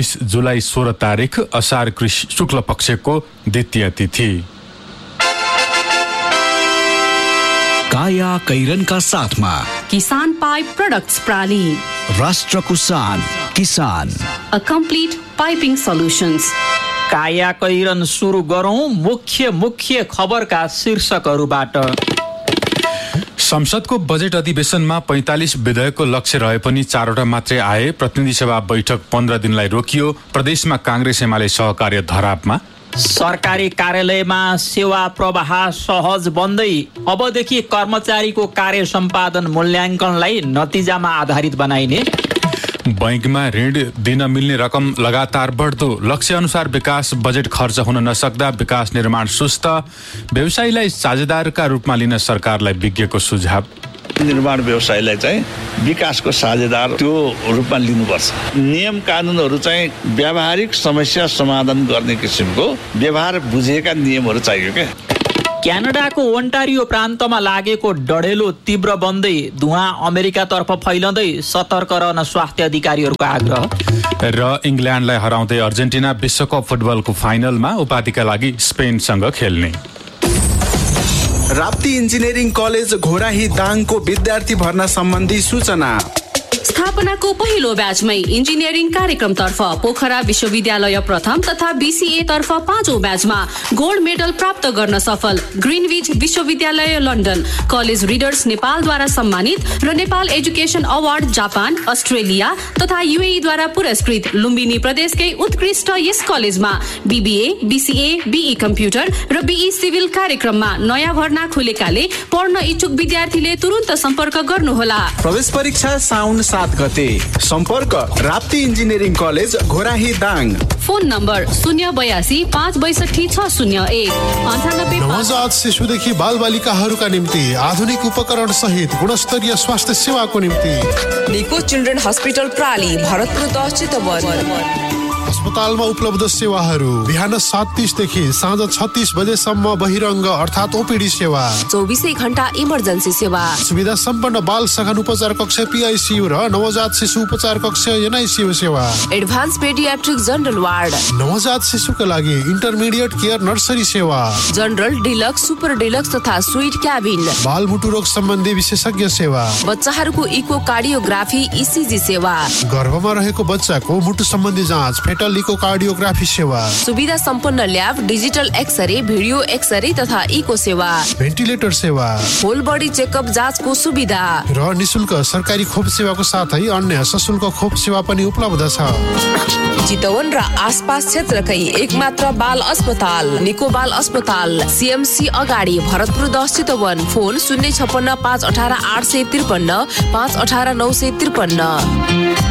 20 जुलाई 16 तारिक असार शुक्ल पक्षको द्वितीय तिथि। काया कैरनका साथमा किसान पाइप प्रोडक्ट्स प्राली, राष्ट्रको शान किसान, अ कम्प्लिट पाइपिङ सल्युशन्स। काया कैरन सुरु गरौं मुख्य खबरका शीर्षकहरूबाट। संसदको बजेट अधिवेशनमा 45 विधेयकको लक्ष्य रहे पनि 4वटा मात्रै आए। प्रतिनिधि सभा बैठक 15 दिनलाई रोकियो। प्रदेशमा कांग्रेस एमाले सहकार्य धरापमा। सरकारी कार्यालयमा सेवा प्रवाह सहज बन्दै अबदेखि कर्मचारीको कार्य सम्पादन मूल्याङ्कनलाई नतिजामा आधारित बनाइने। बैंकमा ऋण दिन मिल्ने रकम लगातार बढ्दो। लक्ष्य अनुसार विकास बजेट खर्च हुन नसक्दा विकास निर्माण सुस्त। व्यवसायीलाई साझेदारका रूपमा लिन सरकारलाई विज्ञको सुझाव। निर्माण व्यवसायलाई चाहिँ विकासको साझेदार त्यो रूपमा लिनुपर्छ। नियम कानुनहरू चाहिँ व्यावहारिक समस्या समाधान गर्ने किसिमको व्यवहार बुझेका नियमहरू चाहियो क्या। क्यानाडाको ओन्टारियो प्रान्तमा लागेको डढेलो तीव्र बन्दै धुवाँ अमेरिकातर्फ फैलँदै सतर्क रहन स्वास्थ्य अधिकारीहरूको आग्रह। र इङ्ल्यान्डलाई हराउँदै अर्जेन्टिना विश्वकप फुटबलको फाइनलमा उपाधिका लागि स्पेनसँग खेल्ने। राप्ती इन्जिनियरिङ कलेज घोराही दाङको विद्यार्थी भर्ना सम्बन्धी सूचना। स्थापनाको पहिलो ब्याचमै इन्जिनियरिङ कार्यक्रमतर्फ पोखरा विश्वविद्यालय प्रथम तथा BCA तर्फ 5औं ब्याचमा गोल्ड मेडल प्राप्त गर्न सफल ग्रिनविच विश्वविद्यालय लन्डन, कलेज रिडर्स नेपालद्वारा सम्मानित र Nepal education award Japan, Australia तथा UAE द्वारा पुरस्कृत लुम्बिनी प्रदेशकै उत्कृष्ट यस कलेजमा BBA, BCA, BE कम्प्युटर र BE सिभिल कार्यक्रममा नयाँ भर्ना खुलेकाले पढ्न इच्छुक विद्यार्थीले तुरुन्त सम्पर्क गर्नुहोला। प्रवेश परीक्षा साउन 7 गते। सम्पर्क Rapti engineering college Ghorahi Dang. Phone number 082 562 601 98। नवजात शिशुदेखि बालबालिकाहरूका निम्ति आधुनिक उपकरण सहित गुणस्तरीय स्वास्थ्य सेवाको निम्ति निको चिल्ड्रेन हस्पिटल प्राली, भरतपुर 10 चितवन। अस्पतालमा उपलब्ध सेवाहरू बिहान 7:30 देखि साँझ 36 बजेसम्म बहिरङ्ग अर्थात् OPD सेवा, 24 घण्टा इमर्जेन्सी सेवा, सुविधा सम्पन्न बाल सघन उपचार कक्ष PICU र नवजात शिशु उपचार कक्ष NICU सेवा, एडभान्स पेडियाट्रिक जनरल वार्ड, नवजात शिशुका लागि इन्टरमिडिएट केयर नर्सरी सेवा, जनरल डिलक्स, सुपर डिलक्स तथा स्विट क्याबिन, बाल मुटु रोग सम्बन्धी विशेषज्ञ सेवा, बच्चाहरूको इको कार्डियोग्राफी ECG सेवा, गर्भमा रहेको बच्चाको मुटु सम्बन्धी जाँच फेटल इकोकार्डियोग्राफी सेवा, सुविधा सम्पन्न lab, digital x-ray, video x-ray तथा इको सेवा, भेन्टिलेटर सेवा, होल बडी चेकअप जाँचको सुविधा र निशुल्क सरकारी खोप सेवाको साथै अन्य सशुल्क खोप सेवा पनि उपलब्ध छ। चितवन र आसपास क्षेत्रकै एकमात्र बाल अस्पताल निको बाल अस्पताल, CMC अगाडि, भरतपुर 10 चितवन। फोन 056 518 853 518 953।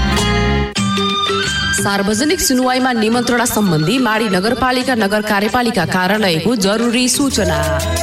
सार्वजनिक सुनवाईमा निमन्त्रणा सम्बन्धी माडी नगरपालिका नगर कार्यपालिका कार्यालयको जरुरी सूचना।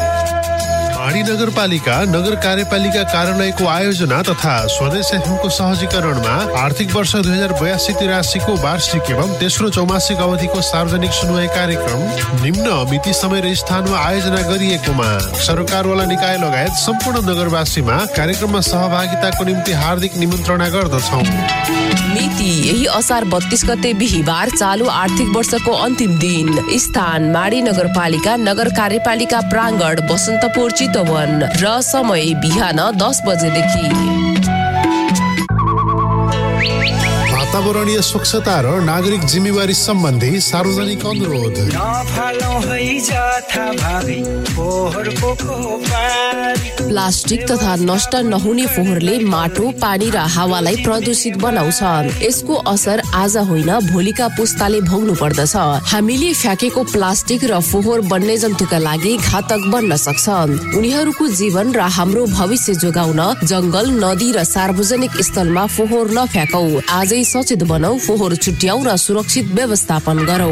माडी नगरपालिका नगर कार्यपालिका कार्यालयको आयोजना तथा स्वदेश एफएमको सहजीकरणमा आर्थिक वर्ष 2082-83 को वार्षिक एवं तेस्रो चौमासिक अवधिको सार्वजनिक सुनवाई कार्यक्रम निम्न मिति समय र स्थानमा आयोजना गरिएकोमा सरकारवाला निकाय लगायत सम्पूर्ण नगरवासीमा कार्यक्रममा सहभागिताको निम्ति हार्दिक निमन्त्रणा गर्दछौँ। मिति यही असार 32 गते बिहीबार चालू आर्थिक वर्षको अन्तिम दिन। स्थान माडी नगरपालिका नगर कार्यपालिका प्राङ्गण बसन्तपुर चितवन र समय बिहान 10 बजेदेखि। वातावरणीय स्वच्छता र नागरिक जिम्मेवारी सम्बन्धी सार्वजनिक अनुरोध। प्लास्टिक तथा नष्ट नहुने फोहोरले माटो, पानी र हावालाई प्रदूषित बनाउँछ। यसको असर आज होइन भोलिका पुस्ताले भोग्नु पर्दछ। हामीले फ्याँकेको प्लास्टिक र फोहोर वन्यजन्तुका लागि घातक बन्न सक्छ। उनीहरूको जीवन र हाम्रो भविष्य जोगाउन जंगल, नदी र सार्वजनिक स्थलमा फोहोर नफ्याँकौ। आजै सचेत बनाऊ, फोहोर छुट्याऊ र सुरक्षित व्यवस्थापन गरौ।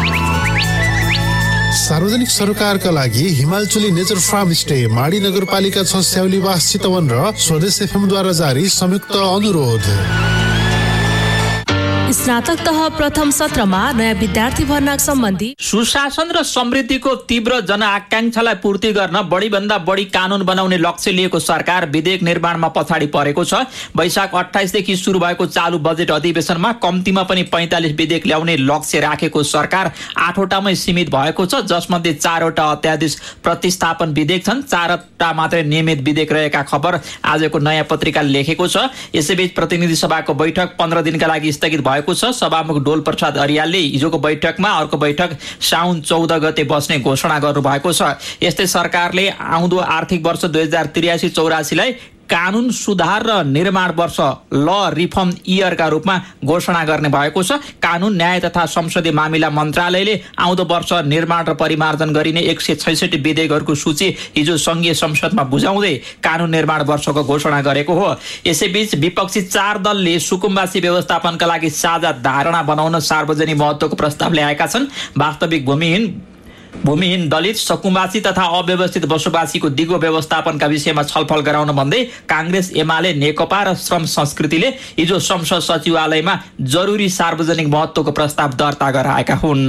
सार्वजनिक सरोकारका लागि हिमालचली नेचर फार्म स्टे माडी नगरपालिका 6 स्याउलीवास चितवन र स्वदेश एफएम द्वारा जारी संयुक्त अनुरोध। स्नातक तह प्रथम सत्रमा नयाँ विद्यार्थी भर्ना सम्बन्धी सुशासन र समृद्धिको तीव्र जनआकांक्षालाई पूर्ति गर्न बढीभन्दा बढी कानून बनाउने लक्ष्य लिएको सरकार विधेयक निर्माणमा पछाडि परेको छ। वैशाख 28 देखि सुरु भएको चालु बजेट अधिवेशनमा कम्तीमा पनि 45 विधेयक ल्याउने लक्ष्य राखेको सरकार 8 वटामै सीमित भएको छ, जसमध्ये 4 वटा अध्यादेश प्रतिस्थापन विधेयक छन्, 4 वटा मात्रै नियमित विधेयक रहेका खबर आजको नयाँ पत्रिकाले लेखेको छ। यसैबीच प्रतिनिधि सभाको बैठक 15 दिनका लागि स्थगित भएको छ। सभामुख डोल प्रसाद अर्यालले हिजोको बैठकमा अर्को बैठक साउन 14 गते बस्ने घोषणा गर्नुभएको छ। यस्तै सरकारले आउँदो आर्थिक वर्ष 2083-84लाई कानून सुधार र निर्माण वर्ष ल रिफर्म इयरका रूपमा घोषणा गर्ने भएको छ। कानून न्याय तथा संसदीय मामिला मन्त्रालयले आउँदो वर्ष निर्माण र परिमार्जन गरिने 166 विधेयकहरूको सूची हिजो संघीय संसदमा बुझाउँदै कानून निर्माण वर्षको घोषणा गरेको हो। यसैबीच विपक्षी 4 दलले सुकुम्बासी व्यवस्थापनका लागि साझा धारणा बनाउन सार्वजनिक महत्त्वको प्रस्ताव ल्याएका छन्। वास्तविक भूमिहीन दलित सकुम्बासी तथा अव्यवस्थित बसोबासीको दिगो व्यवस्थापनका विषयमा छलफल गराउन भन्दै कांग्रेस, एमाले, नेकपा र श्रम संस्कृतिले हिजो संसद सचिवालयमा जरुरी सार्वजनिक महत्त्वको प्रस्ताव दर्ता गराएका हुन्।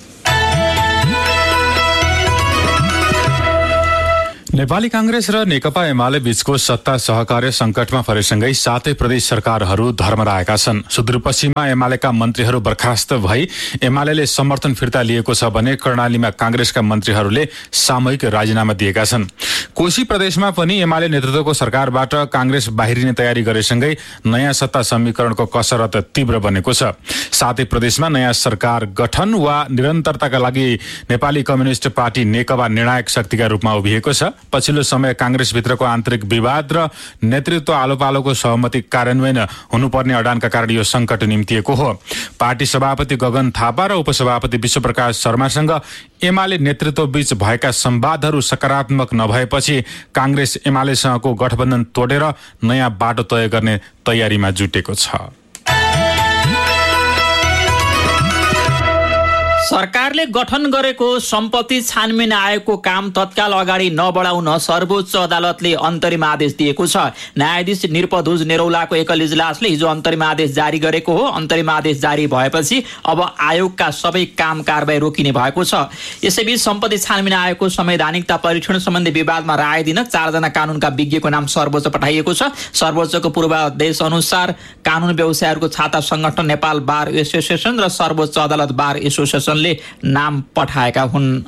नेपाली कांग्रेस र नेकपा एमाले बीचको सत्ता सहकार्य संकटमा परेसँगै 7 प्रदेश सरकारहरू धर्मराएका छन्। सुदूरपश्चिममा एमालेका मन्त्रीहरू बर्खास्त भई एमालेले समर्थन फिर्ता लिएको छ भने कर्णालीमा कांग्रेसका मन्त्रीहरूले सामूहिक राजीनामा दिएका छन्। कोशी प्रदेशमा पनि एमाले नेतृत्वको सरकारबाट कांग्रेस बाहिरिने तयारी गरेसँगै नयाँ सत्ता समीकरणको कसरत तीव्र बनेको छ। 7 प्रदेशमा नयाँ सरकार गठन वा निरन्तरताका लागि नेपाली कम्युनिस्ट पार्टी नेकपा निर्णायक शक्तिका रूपमा उभिएको छ। पछिल्लो समय कांग्रेसभित्रको आन्तरिक विवाद र नेतृत्व आलोपालोको सहमति कार्यान्वयन हुनुपर्ने अडानका कारण यो संकट निम्तिएको हो। पार्टी सभापति गगन थापा र उपसभापति विश्वप्रकाश शर्मासँग एमाले नेतृत्व बीच भएका संवादहरू सकारात्मक नभएपछि कांग्रेस एमालेसँगको गठबन्धन तोडेर नयाँ बाटो तय गर्ने तयारीमा जुटेको छ। सरकारले गठन गरेको सम्पत्ति छानबिन आयोगको काम तत्काल अगाडि नबढाउन सर्वोच्च अदालतले अन्तरिम आदेश दिएको छ। न्यायाधीश निरपधुज नेरौलाको एकल इजलासले हिजो अन्तरिम आदेश जारी गरेको हो। अन्तरिम आदेश जारी भएपछि अब आयोगका सबै काम कारबाही रोकिने भएको छ। यसैबीच सम्पत्ति छानबिन आयोगको संवैधानिकता परीक्षण सम्बन्धी विवादमा राय दिन 4 जना कानूनका विज्ञको नाम सर्वोच्च पठाइएको छ। सर्वोच्चको पूर्वादेश अनुसार कानून व्यवसायहरूको छाता संगठन नेपाल बार एसोसिएसन र सर्वोच्च अदालत बार एसोसिएसन नाम पठाएका हुन्।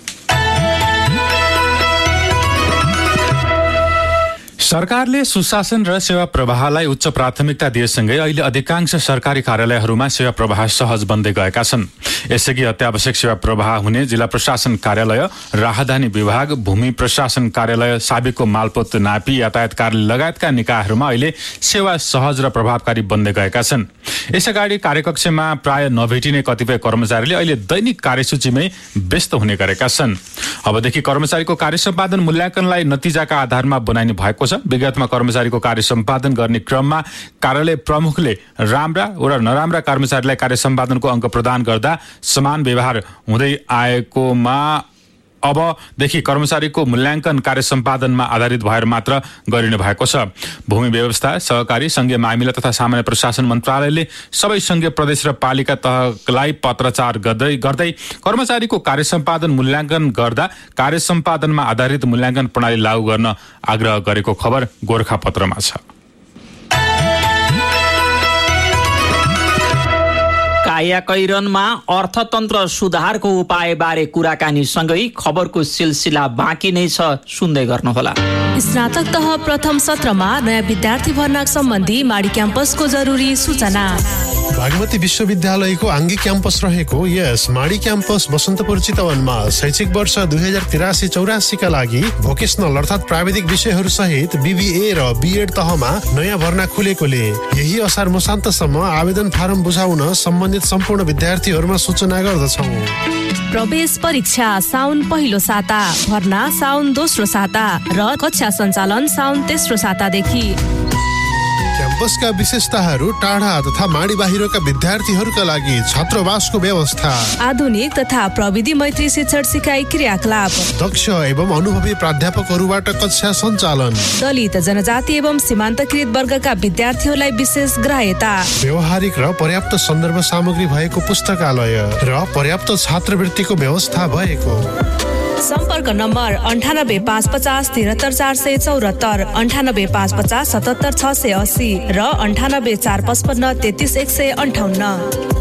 सरकारले सुशासन र सेवा प्रवाहलाई उच्च प्राथमिकता दिएसँगै अहिले अधिकांश सरकारी कार्यालयहरूमा सेवा प्रवाह सहज बन्दै गएका छन्। यसअघि अत्यावश्यक सेवा प्रवाह हुने जिल्ला प्रशासन कार्यालय, राहदानी विभाग, भूमि प्रशासन कार्यालय, साबिकको मालपोत नापी, यातायात कार्यालय लगायतका निकायहरूमा अहिले सेवा सहज र प्रभावकारी बन्दै गएका छन्। यसअगाडि कार्यकक्षमा प्राय नभेटिने कतिपय कर्मचारीले अहिले दैनिक कार्यसूचीमै व्यस्त हुने गरेका छन्। अबदेखि कर्मचारीको कार्य सम्पादन मूल्याङ्कनलाई नतिजाका आधारमा बनाइने भएको छ। विगतमा कर्मचारीको कार्य सम्पादन गर्ने क्रममा कार्यालय प्रमुखले राम्रा र नराम्रा कर्मचारीलाई कार्य सम्पादनको अङ्क प्रदान गर्दा समान व्यवहार हुँदै आएकोमा अबदेखि कर्मचारीको मूल्याङ्कन कार्य सम्पादनमा आधारित भएर मात्र गरिने भएको छ। भूमि व्यवस्था, सहकारी, संघीय मामिला तथा सामान्य प्रशासन मन्त्रालयले सबै संघीय प्रदेश र पालिका तहलाई पत्राचार गर्दै कर्मचारीको कार्य सम्पादन मूल्याङ्कन गर्दा कार्य सम्पादनमा आधारित मूल्याङ्कन प्रणाली लागू गर्न आग्रह गरेको खबर गोरखापत्रमा छ। कायाकैरनमा अर्थतन्त्र सुधारको उपायबारे कुराकानी सँगै खबरको सिलसिला बाँकी नै छ, सुन्दै गर्नुहोला। स्नातक तह प्रथम सत्रमा नयाँ विद्यार्थी भर्ना सम्बन्धी माडी क्याम्पसको जरुरी सूचना। भागमती विश्वविद्यालयको आङ्गी क्याम्पस रहेको यस माडी क्याम्पस बसन्तपुर चितवनमा शैक्षिक वर्ष 2083-84 का लागि भोकेसनल अर्थात् प्राविधिक विषयहरू सहित BBA र B.Ed तहमा नयाँ भर्ना खुलेकोले यही असार मसान्तसम्म आवेदन फारम बुझाउन सम्बन्धित सम्पूर्ण विद्यार्थीहरूमा सूचना गर्दछौँ। प्रवेश परीक्षा साउन पहिलो साता, भर्ना साउन दोस्रो साता र कक्षा सञ्चालन साउन तेस्रो सातादेखि। क्याम्पसका विशेषताहरू, टाढा तथा माडी बाहिरका विद्यार्थीहरूका लागि छात्रावासको व्यवस्था, आधुनिक तथा प्रविधि मैत्री शिक्षण सिकाइ क्रियाकलाप, दक्ष एवं अनुभवी प्राध्यापकहरूबाट कक्षा सञ्चालन, दलित, जनजाति एवं सीमान्तकृत वर्गका विद्यार्थीहरूलाई विशेष ग्राह्यता, व्यवहारिक र पर्याप्त सन्दर्भ सामग्री भएको पुस्तकालय र पर्याप्त छात्रवृत्तिको व्यवस्था भएको। सम्पर्क नम्बर 9855 73474, 9855 77680 र 9845 33158।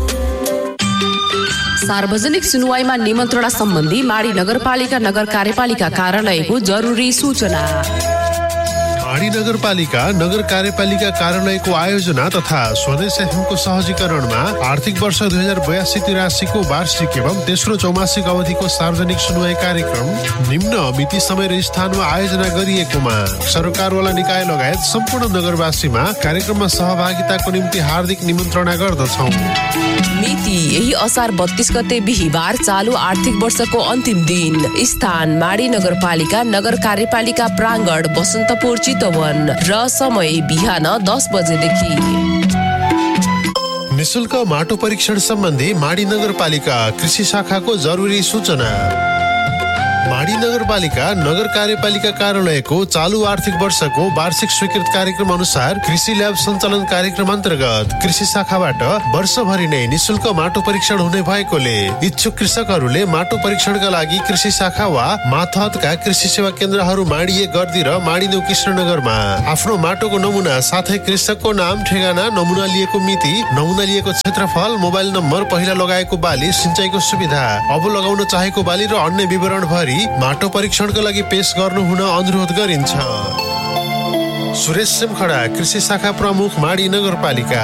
सार्वजनिक सुनवाईमा निमन्त्रणा सम्बन्धी माडी नगरपालिका नगर कार्यपालिका कार्यालयको जरुरी सूचना। माडी नगरपालिका नगर कार्यपालिका कार्यालयको आयोजना तथा स्वदेश एफएमको सहजीकरणमा आर्थिक वर्ष 2082-83को वार्षिक एवं तेस्रो चौमासिक अवधिको सार्वजनिक सुनवाई कार्यक्रम निम्न मिति समय र स्थानमा आयोजना गरिएकोमा सरकारवाला निकाय लगायत सम्पूर्ण नगरवासीमा कार्यक्रममा सहभागिताको निम्ति हार्दिक निमन्त्रणा गर्दछौँ। मिति यही असार 32 गते बिहीबार चालु आर्थिक वर्षको अन्तिम दिन। स्थान माडी नगरपालिका नगर कार्यपालिका प्राङ्गण बसन्तपुर चितवन र समय बिहान 10 बजेदेखि। निशुल्क माटो परीक्षण सम्बन्धी माडी नगरपालिका कृषि शाखाको जरुरी सूचना। माडी नगरपालिका नगर कार्यपालिका कार्यालयको चालु आर्थिक वर्षको वार्षिक स्वीकृत कार्यक्रम अनुसार कृषि ल्याब सञ्चालन कार्यक्रम अन्तर्गत कृषि शाखाबाट वर्षभरि नै निशुल्क माटो परीक्षण हुने भएकोले इच्छुक कृषकहरूले माटो परीक्षणका लागि कृषि शाखा वा माथहतका कृषि सेवा केन्द्रहरू माडी 1 गर्दी र माडी 9 कृष्णनगरमा आफ्नो माटोको नमुना साथै कृषकको नाम, ठेगाना, नमुना लिएको मिति, नमुना लिएको क्षेत्रफल, मोबाइल नम्बर, पहिला लगाएको बाली, सिंचाइको सुविधा, अब लगाउन चाहेको बाली र अन्य विवरण भरि माटो परीक्षणको लागि पेश गर्नु हुन अनुरोध गरिन्छ। सुरेश सिमखडा, कृषि शाखा प्रमुख, माडी नगरपालिका।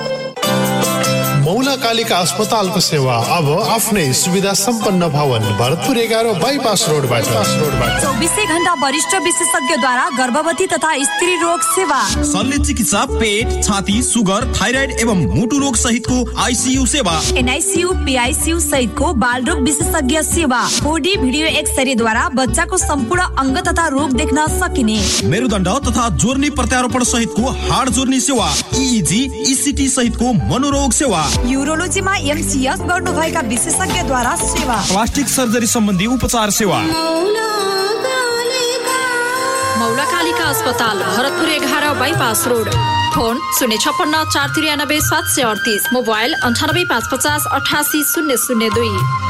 मौला कालिका अस्पतालको सेवा अब आफ्नै सुविधा सम्पन्न भवन भरतपुर 11 बाइपास रोडबाट 24 घण्टा वरिष्ठ विशेषज्ञद्वारा गर्भवती तथा स्त्री रोग सेवा, शल्य चिकित्सा, पेट, छाती, सुगर, थाइराइड एवं मुटु रोग सहितको आइसियु सेवा, एनआइसियु, पीआइसियु सहितको बाल रोग विशेषज्ञ सेवा, 4D भिडियो एक्सरे द्वारा बच्चाको सम्पूर्ण अंग तथा रोग देख्न सकिने, मेरुदण्ड तथा जोर्नी प्रत्यारोपण सहितको हाड जोर्नी सेवा, EEG, ECT सहितको मनोरोग सेवा, यूरोलोजीमा MCS गर्नुभएका विशेषज्ञद्वारा सेवा, प्लास्टिक सर्जरी सम्बन्धी उपचार सेवा। मौला कालिका अस्पताल Bharatpur 11 bypass road. Phone 056 493 738, mobile 98 550 88 002।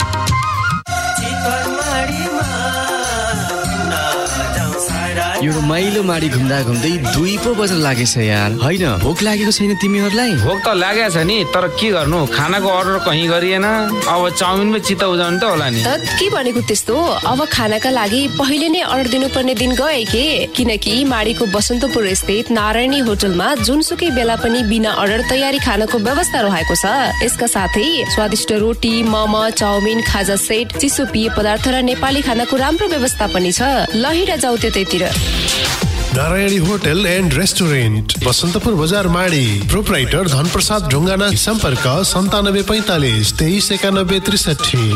यो रमाइलो माडी घुम्दा घुम्दै 2 पो बज्न लागेछ यार। होइन, भोक लागेको छैन तिमीहरूलाई? भोक त लागेको छ नि, तर के गर्नु, खानाको अर्डर कहीँ गरिएन। अब चाउमिनमै चित्त उजाउनु त होला नि। के भनेको त्यस्तो? अब खानाका लागि पहिले नै अर्डर दिनुपर्ने दिन गए के? किनकि माडीको बसन्तपुर स्थित नारायणी होटलमा जुनसुकै बेला पनि बिना अर्डर तयारी खानाको व्यवस्था रहेको छ। यसका साथै स्वादिष्ट रोटी, मोमो, चाउमिन, खाजा सेट, चिसो पेय पदार्थ र नेपाली खानाको राम्रो व्यवस्था पनि छ। ल हिँड जाऊ त्यतैतिर। Narayani hotel and restaurant, Basantapur बजार, माडी। प्रोप्राइटर धनप्रसाद ढुङ्गाना। सम्पर्क 9745 2391 63।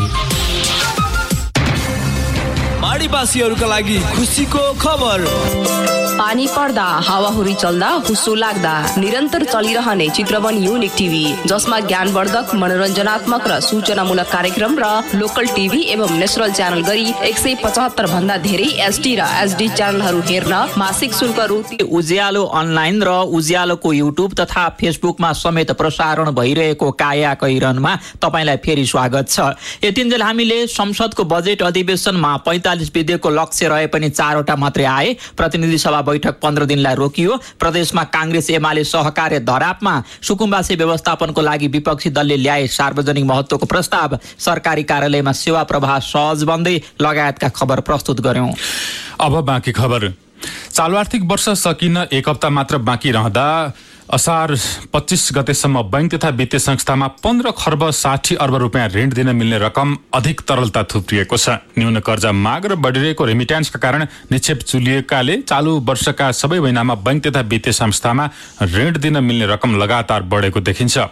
माडीवासीहरूका लागि खुसीको खबर। पानी पर्दा, हावाहुरी चल्दा, हुस्सो लाग्दा निरन्तर चलिरहने चित्रवन युनिक टिभी, जसमा ज्ञानवर्धक, मनोरञ्जनात्मक र सूचनामूलक कार्यक्रम र लोकल टिभी एवं नेसनल च्यानल गरी 175 भन्दा धेरै SD र SD च्यानलहरू हेर्न मासिक शुल्क रु। उज्यालो अनलाइन र उज्यालोको युट्युब तथा फेसबुकमा समेत प्रसारण भइरहेको काया कैरनमा तपाईलाई फेरि स्वागत छ। यतिन्जेल हामीले संसदको बजेट अधिवेशनमा 45 विधेयकको लक्ष्य रहे पनि 4 वटा मात्रै आए। प्रतिनिधि सभा बैठक 15 दिनलाई रोकियो। प्रदेशमा कांग्रेस एमाले सहकार्य धरापमा सुकुम्बासी व्यवस्थापनको लागि विपक्षी दलले ल्याए सार्वजनिक महत्त्वको प्रस्ताव। सरकारी कार्यालयमा सेवा प्रवाह सहज बन्दै लगायतका खबर प्रस्तुत गर्यौं। अब बाँकी खबर। चालु आर्थिक वर्ष सकिन 1 हप्ता मात्र बाँकी रहँदा असार 25 गतेसम्म बैंक तथा वित्तीय संस्थामा 15 खर्ब 60 अर्ब रुपियाँ ऋण दिन मिल्ने रकम अधिक तरलता थुप्रिएको छ। न्यून कर्जा माग र बढिरहेको रेमिट्यान्सका कारण निक्षेप चुलिएकाले चालु वर्षका सबै महिनामा बैंक तथा वित्तीय संस्थामा ऋण दिन मिल्ने रकम लगातार बढेको देखिन्छ।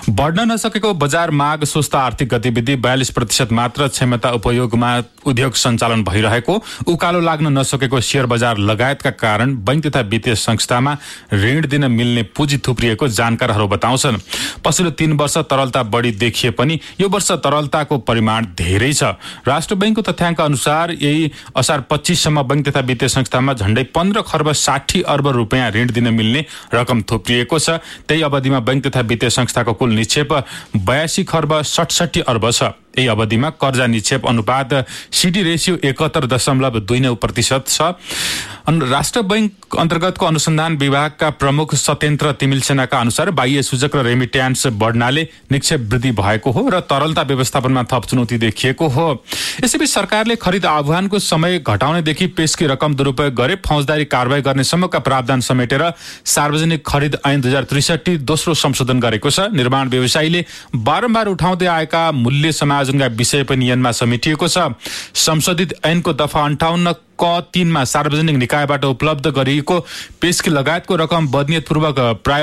बढ्न नसकेको बजार माग, सुस्त आर्थिक गतिविधि, 42% मात्र क्षमता उपयोगमा उद्योग सञ्चालन भइरहेको, उकालो लाग्न नसकेको शेयर बजार लगायतका कारण बैंक तथा वित्तीय संस्थामा ऋण दिन मिल्ने पुँजी थुप्रिएको जानकारहरू बताउँछन्। पछिल्लो 3 वर्ष तरलता बढी देखिए पनि यो वर्ष तरलताको परिमाण धेरै छ। राष्ट्र बैंकको तथ्याङ्क अनुसार यही असार 25 सम्म बैंक तथा वित्तीय संस्थामा झण्डै 15 खर्ब 60 अर्ब रुपियाँ ऋण दिन मिल्ने रकम थुप्रिएको छ। त्यही अवधिमा बैंक तथा वित्तीय संस्थाको कुल निक्षेप 82 खर्ब 67 अर्ब छ। यही अवधिमा कर्जा निक्षेप अनुपात सिडी रेसियो 71.29% छ। राष्ट्र बैंक अन्तर्गतको अनुसन्धान विभागका प्रमुख सत्येन्द्र तिमिलसेनाका अनुसार बाह्य सूचक र रेमिट्यान्स बढ्नाले निक्षेप वृद्धि भएको हो र तरलता व्यवस्थापनमा थप चुनौती देखिएको हो। यसैबीच सरकारले खरिद आह्वानको समय घटाउनेदेखि पेशकी रकम दुरुपयोग गरे फौजदारी कारबाही गर्ने सम्मका प्रावधान समेटेर सार्वजनिक खरिद ऐन 2063 दोस्रो संशोधन गरेको छ। निर्माण व्यवसायीले बारम्बार उठाउँदै आएका मूल्य समायोजनका विषय पनि ऐनमा समेटिएको छ। संशोधित ऐनको दफा 58 क 3 मा सार्वजनिक निकायबाट उपलब्ध गरिएको पेशकी लगायतको रकम बदनियतपूर्वक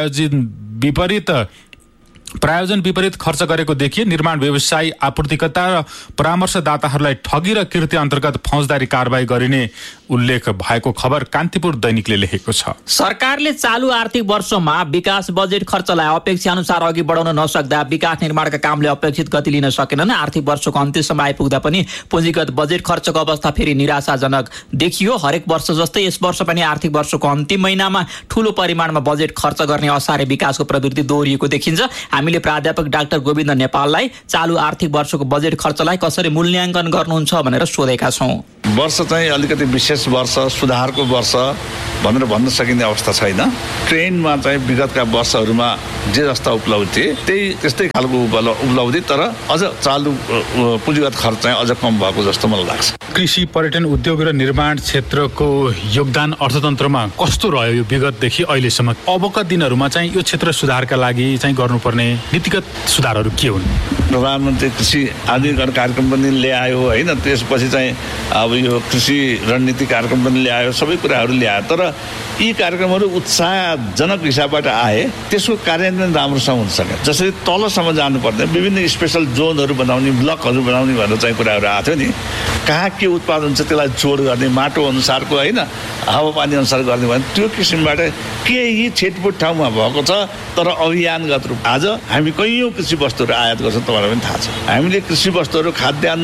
प्रायोजन विपरीत खर्च गरेको देखिए निर्माण व्यवसायी आपूर्तिकर्ता र परामर्शदाताहरूलाई ठगी र कृत्य अन्तर्गत फौजदारी कारबाही गरिने उल्लेख भएको खबर कान्तिपुर दैनिकले लेखेको छ। सरकारले चालू आर्थिक वर्षमा विकास बजेट खर्चलाई अपेक्षा अनुसार अघि बढाउन नसक्दा विकास निर्माणका कामले अपेक्षित गति लिन सकेनन्। आर्थिक वर्षको अन्त्यसम्म आइपुग्दा पनि पुँजीगत बजेट खर्चको अवस्था फेरि निराशाजनक देखियो। हरेक वर्ष जस्तै यस वर्ष पनि आर्थिक वर्षको अन्तिम महिनामा ठूलो परिमाणमा बजेट खर्च गर्ने असारे विकासको प्रवृत्ति दोहोरिएको देखिन्छ। हामीले प्राध्यापक डाक्टर गोविन्द नेपाललाई चालू आर्थिक वर्षको बजेट खर्चलाई कसरी मूल्याङ्कन गर्नुहुन्छ भनेर सोधेका छौँ। वर्ष चाहिँ अलिकति विशेष वर्ष, सुधारको वर्ष भनेर भन्न सकिने अवस्था छैन। ट्रेन्डमा चाहिँ विगतका वर्षहरूमा जे जस्ता उपलब्धि थिए त्यस्तै खालको उपलब्धि, तर अझ चालू पुँजीगत खर्च चाहिँ अझ कम भएको जस्तो मलाई लाग्छ। कृषि, पर्यटन उद्योग र निर्माण क्षेत्रको योगदान अर्थतन्त्रमा कस्तो रह्यो यो विगतदेखि अहिलेसम्म? अबका दिनहरूमा चाहिँ यो क्षेत्र सुधारका लागि चाहिँ गर्नुपर्ने नीतिगत सुधारहरू के हुन्? प्रधानमन्त्री कृषि आधुनिकीकरण कार्यक्रम पनि ल्यायो होइन, त्यसपछि चाहिँ अब यो कृषि रणनीति कार्यक्रम पनि ल्यायो, सबै कुराहरू ल्यायो। तर यी कार्यक्रमहरू उत्साहजनक हिसाबबाट आए, त्यसको कार्यान्वयन राम्रोसँग हुन सके। जसरी तलसम्म जानुपर्ने विभिन्न स्पेसल जोनहरू बनाउने, ब्लकहरू बनाउने भनेर चाहिँ कुराहरू आएको थियो नि। कहाँ के उत्पादन छ त्यसलाई जोड गर्ने, माटो अनुसारको होइन, हावापानी अनुसार गर्ने भने त्यो किसिमबाट केही छिटपुट ठाउँमा भएको छ। तर अभियानगत रूप आज हामी कैयौँ कृषि वस्तुहरू आयात गर्छौँ, तपाईँलाई पनि थाहा छ। हामीले कृषि वस्तुहरू, खाद्यान्न,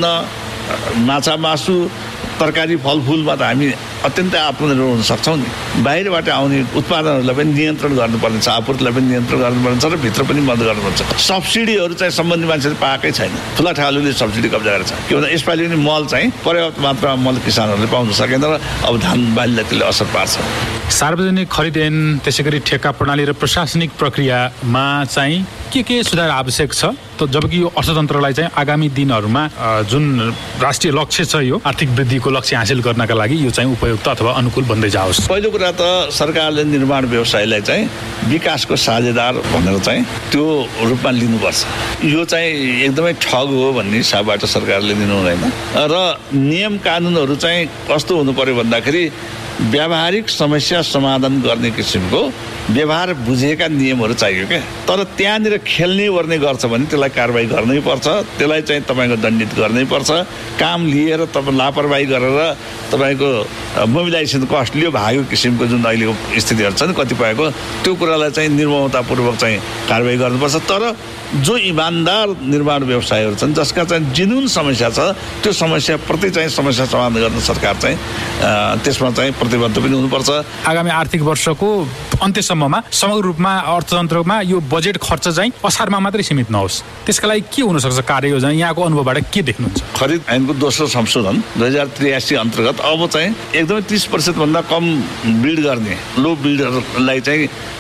माछा मासु, तरकारी, फलफुलमा त हामी अत्यन्तै आत्मनिर्भर हुन सक्छौँ नि। बाहिरबाट आउने उत्पादनहरूलाई पनि नियन्त्रण गर्नुपर्ने छ, आपूर्तिलाई पनि नियन्त्रण गर्नुपर्ने छ र भित्र पनि मद्दत गर्नुपर्छ। सब्सिडीहरू चाहिँ सम्बन्धित मान्छेले पाएकै छैन, ठुला ठालुले सब्सिडी कब्जा गरेको छ। के भन्दा यसपालि पनि मल चाहिँ पर्याप्त मात्रामा मल किसानहरूले पाउन सकेन र अब धान बालीलाई त्यसले असर पार्छ। सार्वजनिक खरिद ऐन, त्यसै गरी ठेक्का प्रणाली र प्रशासनिक प्रक्रियामा चाहिँ के सुधार आवश्यक छ? त जबकि यो अर्थतन्त्रलाई चाहिँ आगामी दिनहरूमा जुन राष्ट्रिय लक्ष्य छ, यो आर्थिक वृद्धिको लक्ष्य हासिल गर्नका लागि यो चाहिँ उपयुक्त अथवा अनुकूल बन्दै जाओस्। पहिलो कुरा त सरकारले निर्माण व्यवसायलाई चाहिँ विकासको साझेदार भनेर चाहिँ त्यो रूपमा लिनुपर्छ। यो चाहिँ एकदमै ठग हो भन्ने हिसाबबाट सरकारले लिनु हुँदैन। र नियम कानुनहरू चाहिँ कस्तो हुनु पर्यो भन्दाखेरि व्यावहारिक समस्या समाधान गर्ने किसिमको व्यवहार बुझेका नियमहरू चाहियो क्या। तर त्यहाँनिर खेल्ने ओर्ने गर्छ भने त्यसलाई कारबाही गर्नै पर्छ, त्यसलाई चाहिँ तपाईँको दण्डित गर्नै पर्छ। काम लिएर तपाईँ लापरवाही गरेर तपाईँको मोबिलाइजेसन कस्ट लियो भाग्यो किसिमको जुन अहिलेको स्थितिहरू छ नि कतिपयको, त्यो कुरालाई चाहिँ निर्ममतापूर्वक चाहिँ कारबाही गर्नुपर्छ। तर जो इमान्दार निर्माण व्यवसायहरू छन्, जसका चाहिँ जेन्युन समस्या छ, त्यो समस्याप्रति चाहिँ समस्या समाधान गर्न सरकार चाहिँ त्यसमा चाहिँ प्रतिबद्ध पनि हुनुपर्छ। आगामी आर्थिक वर्षको अन्त्यसम्ममा समग्र रूपमा अर्थतन्त्रमा यो बजेट खर्च चाहिँ असारमा मात्रै सीमित नहोस्, त्यसका लागि के हुनसक्छ कार्ययोजना? यहाँको अनुभवबाट के देख्नुहुन्छ? खरिद ऐनको दोस्रो संशोधन 2083 अन्तर्गत अब चाहिँ एकदमै 30% भन्दा कम बिल्ड गर्ने लो बिल्डरलाई चाहिँ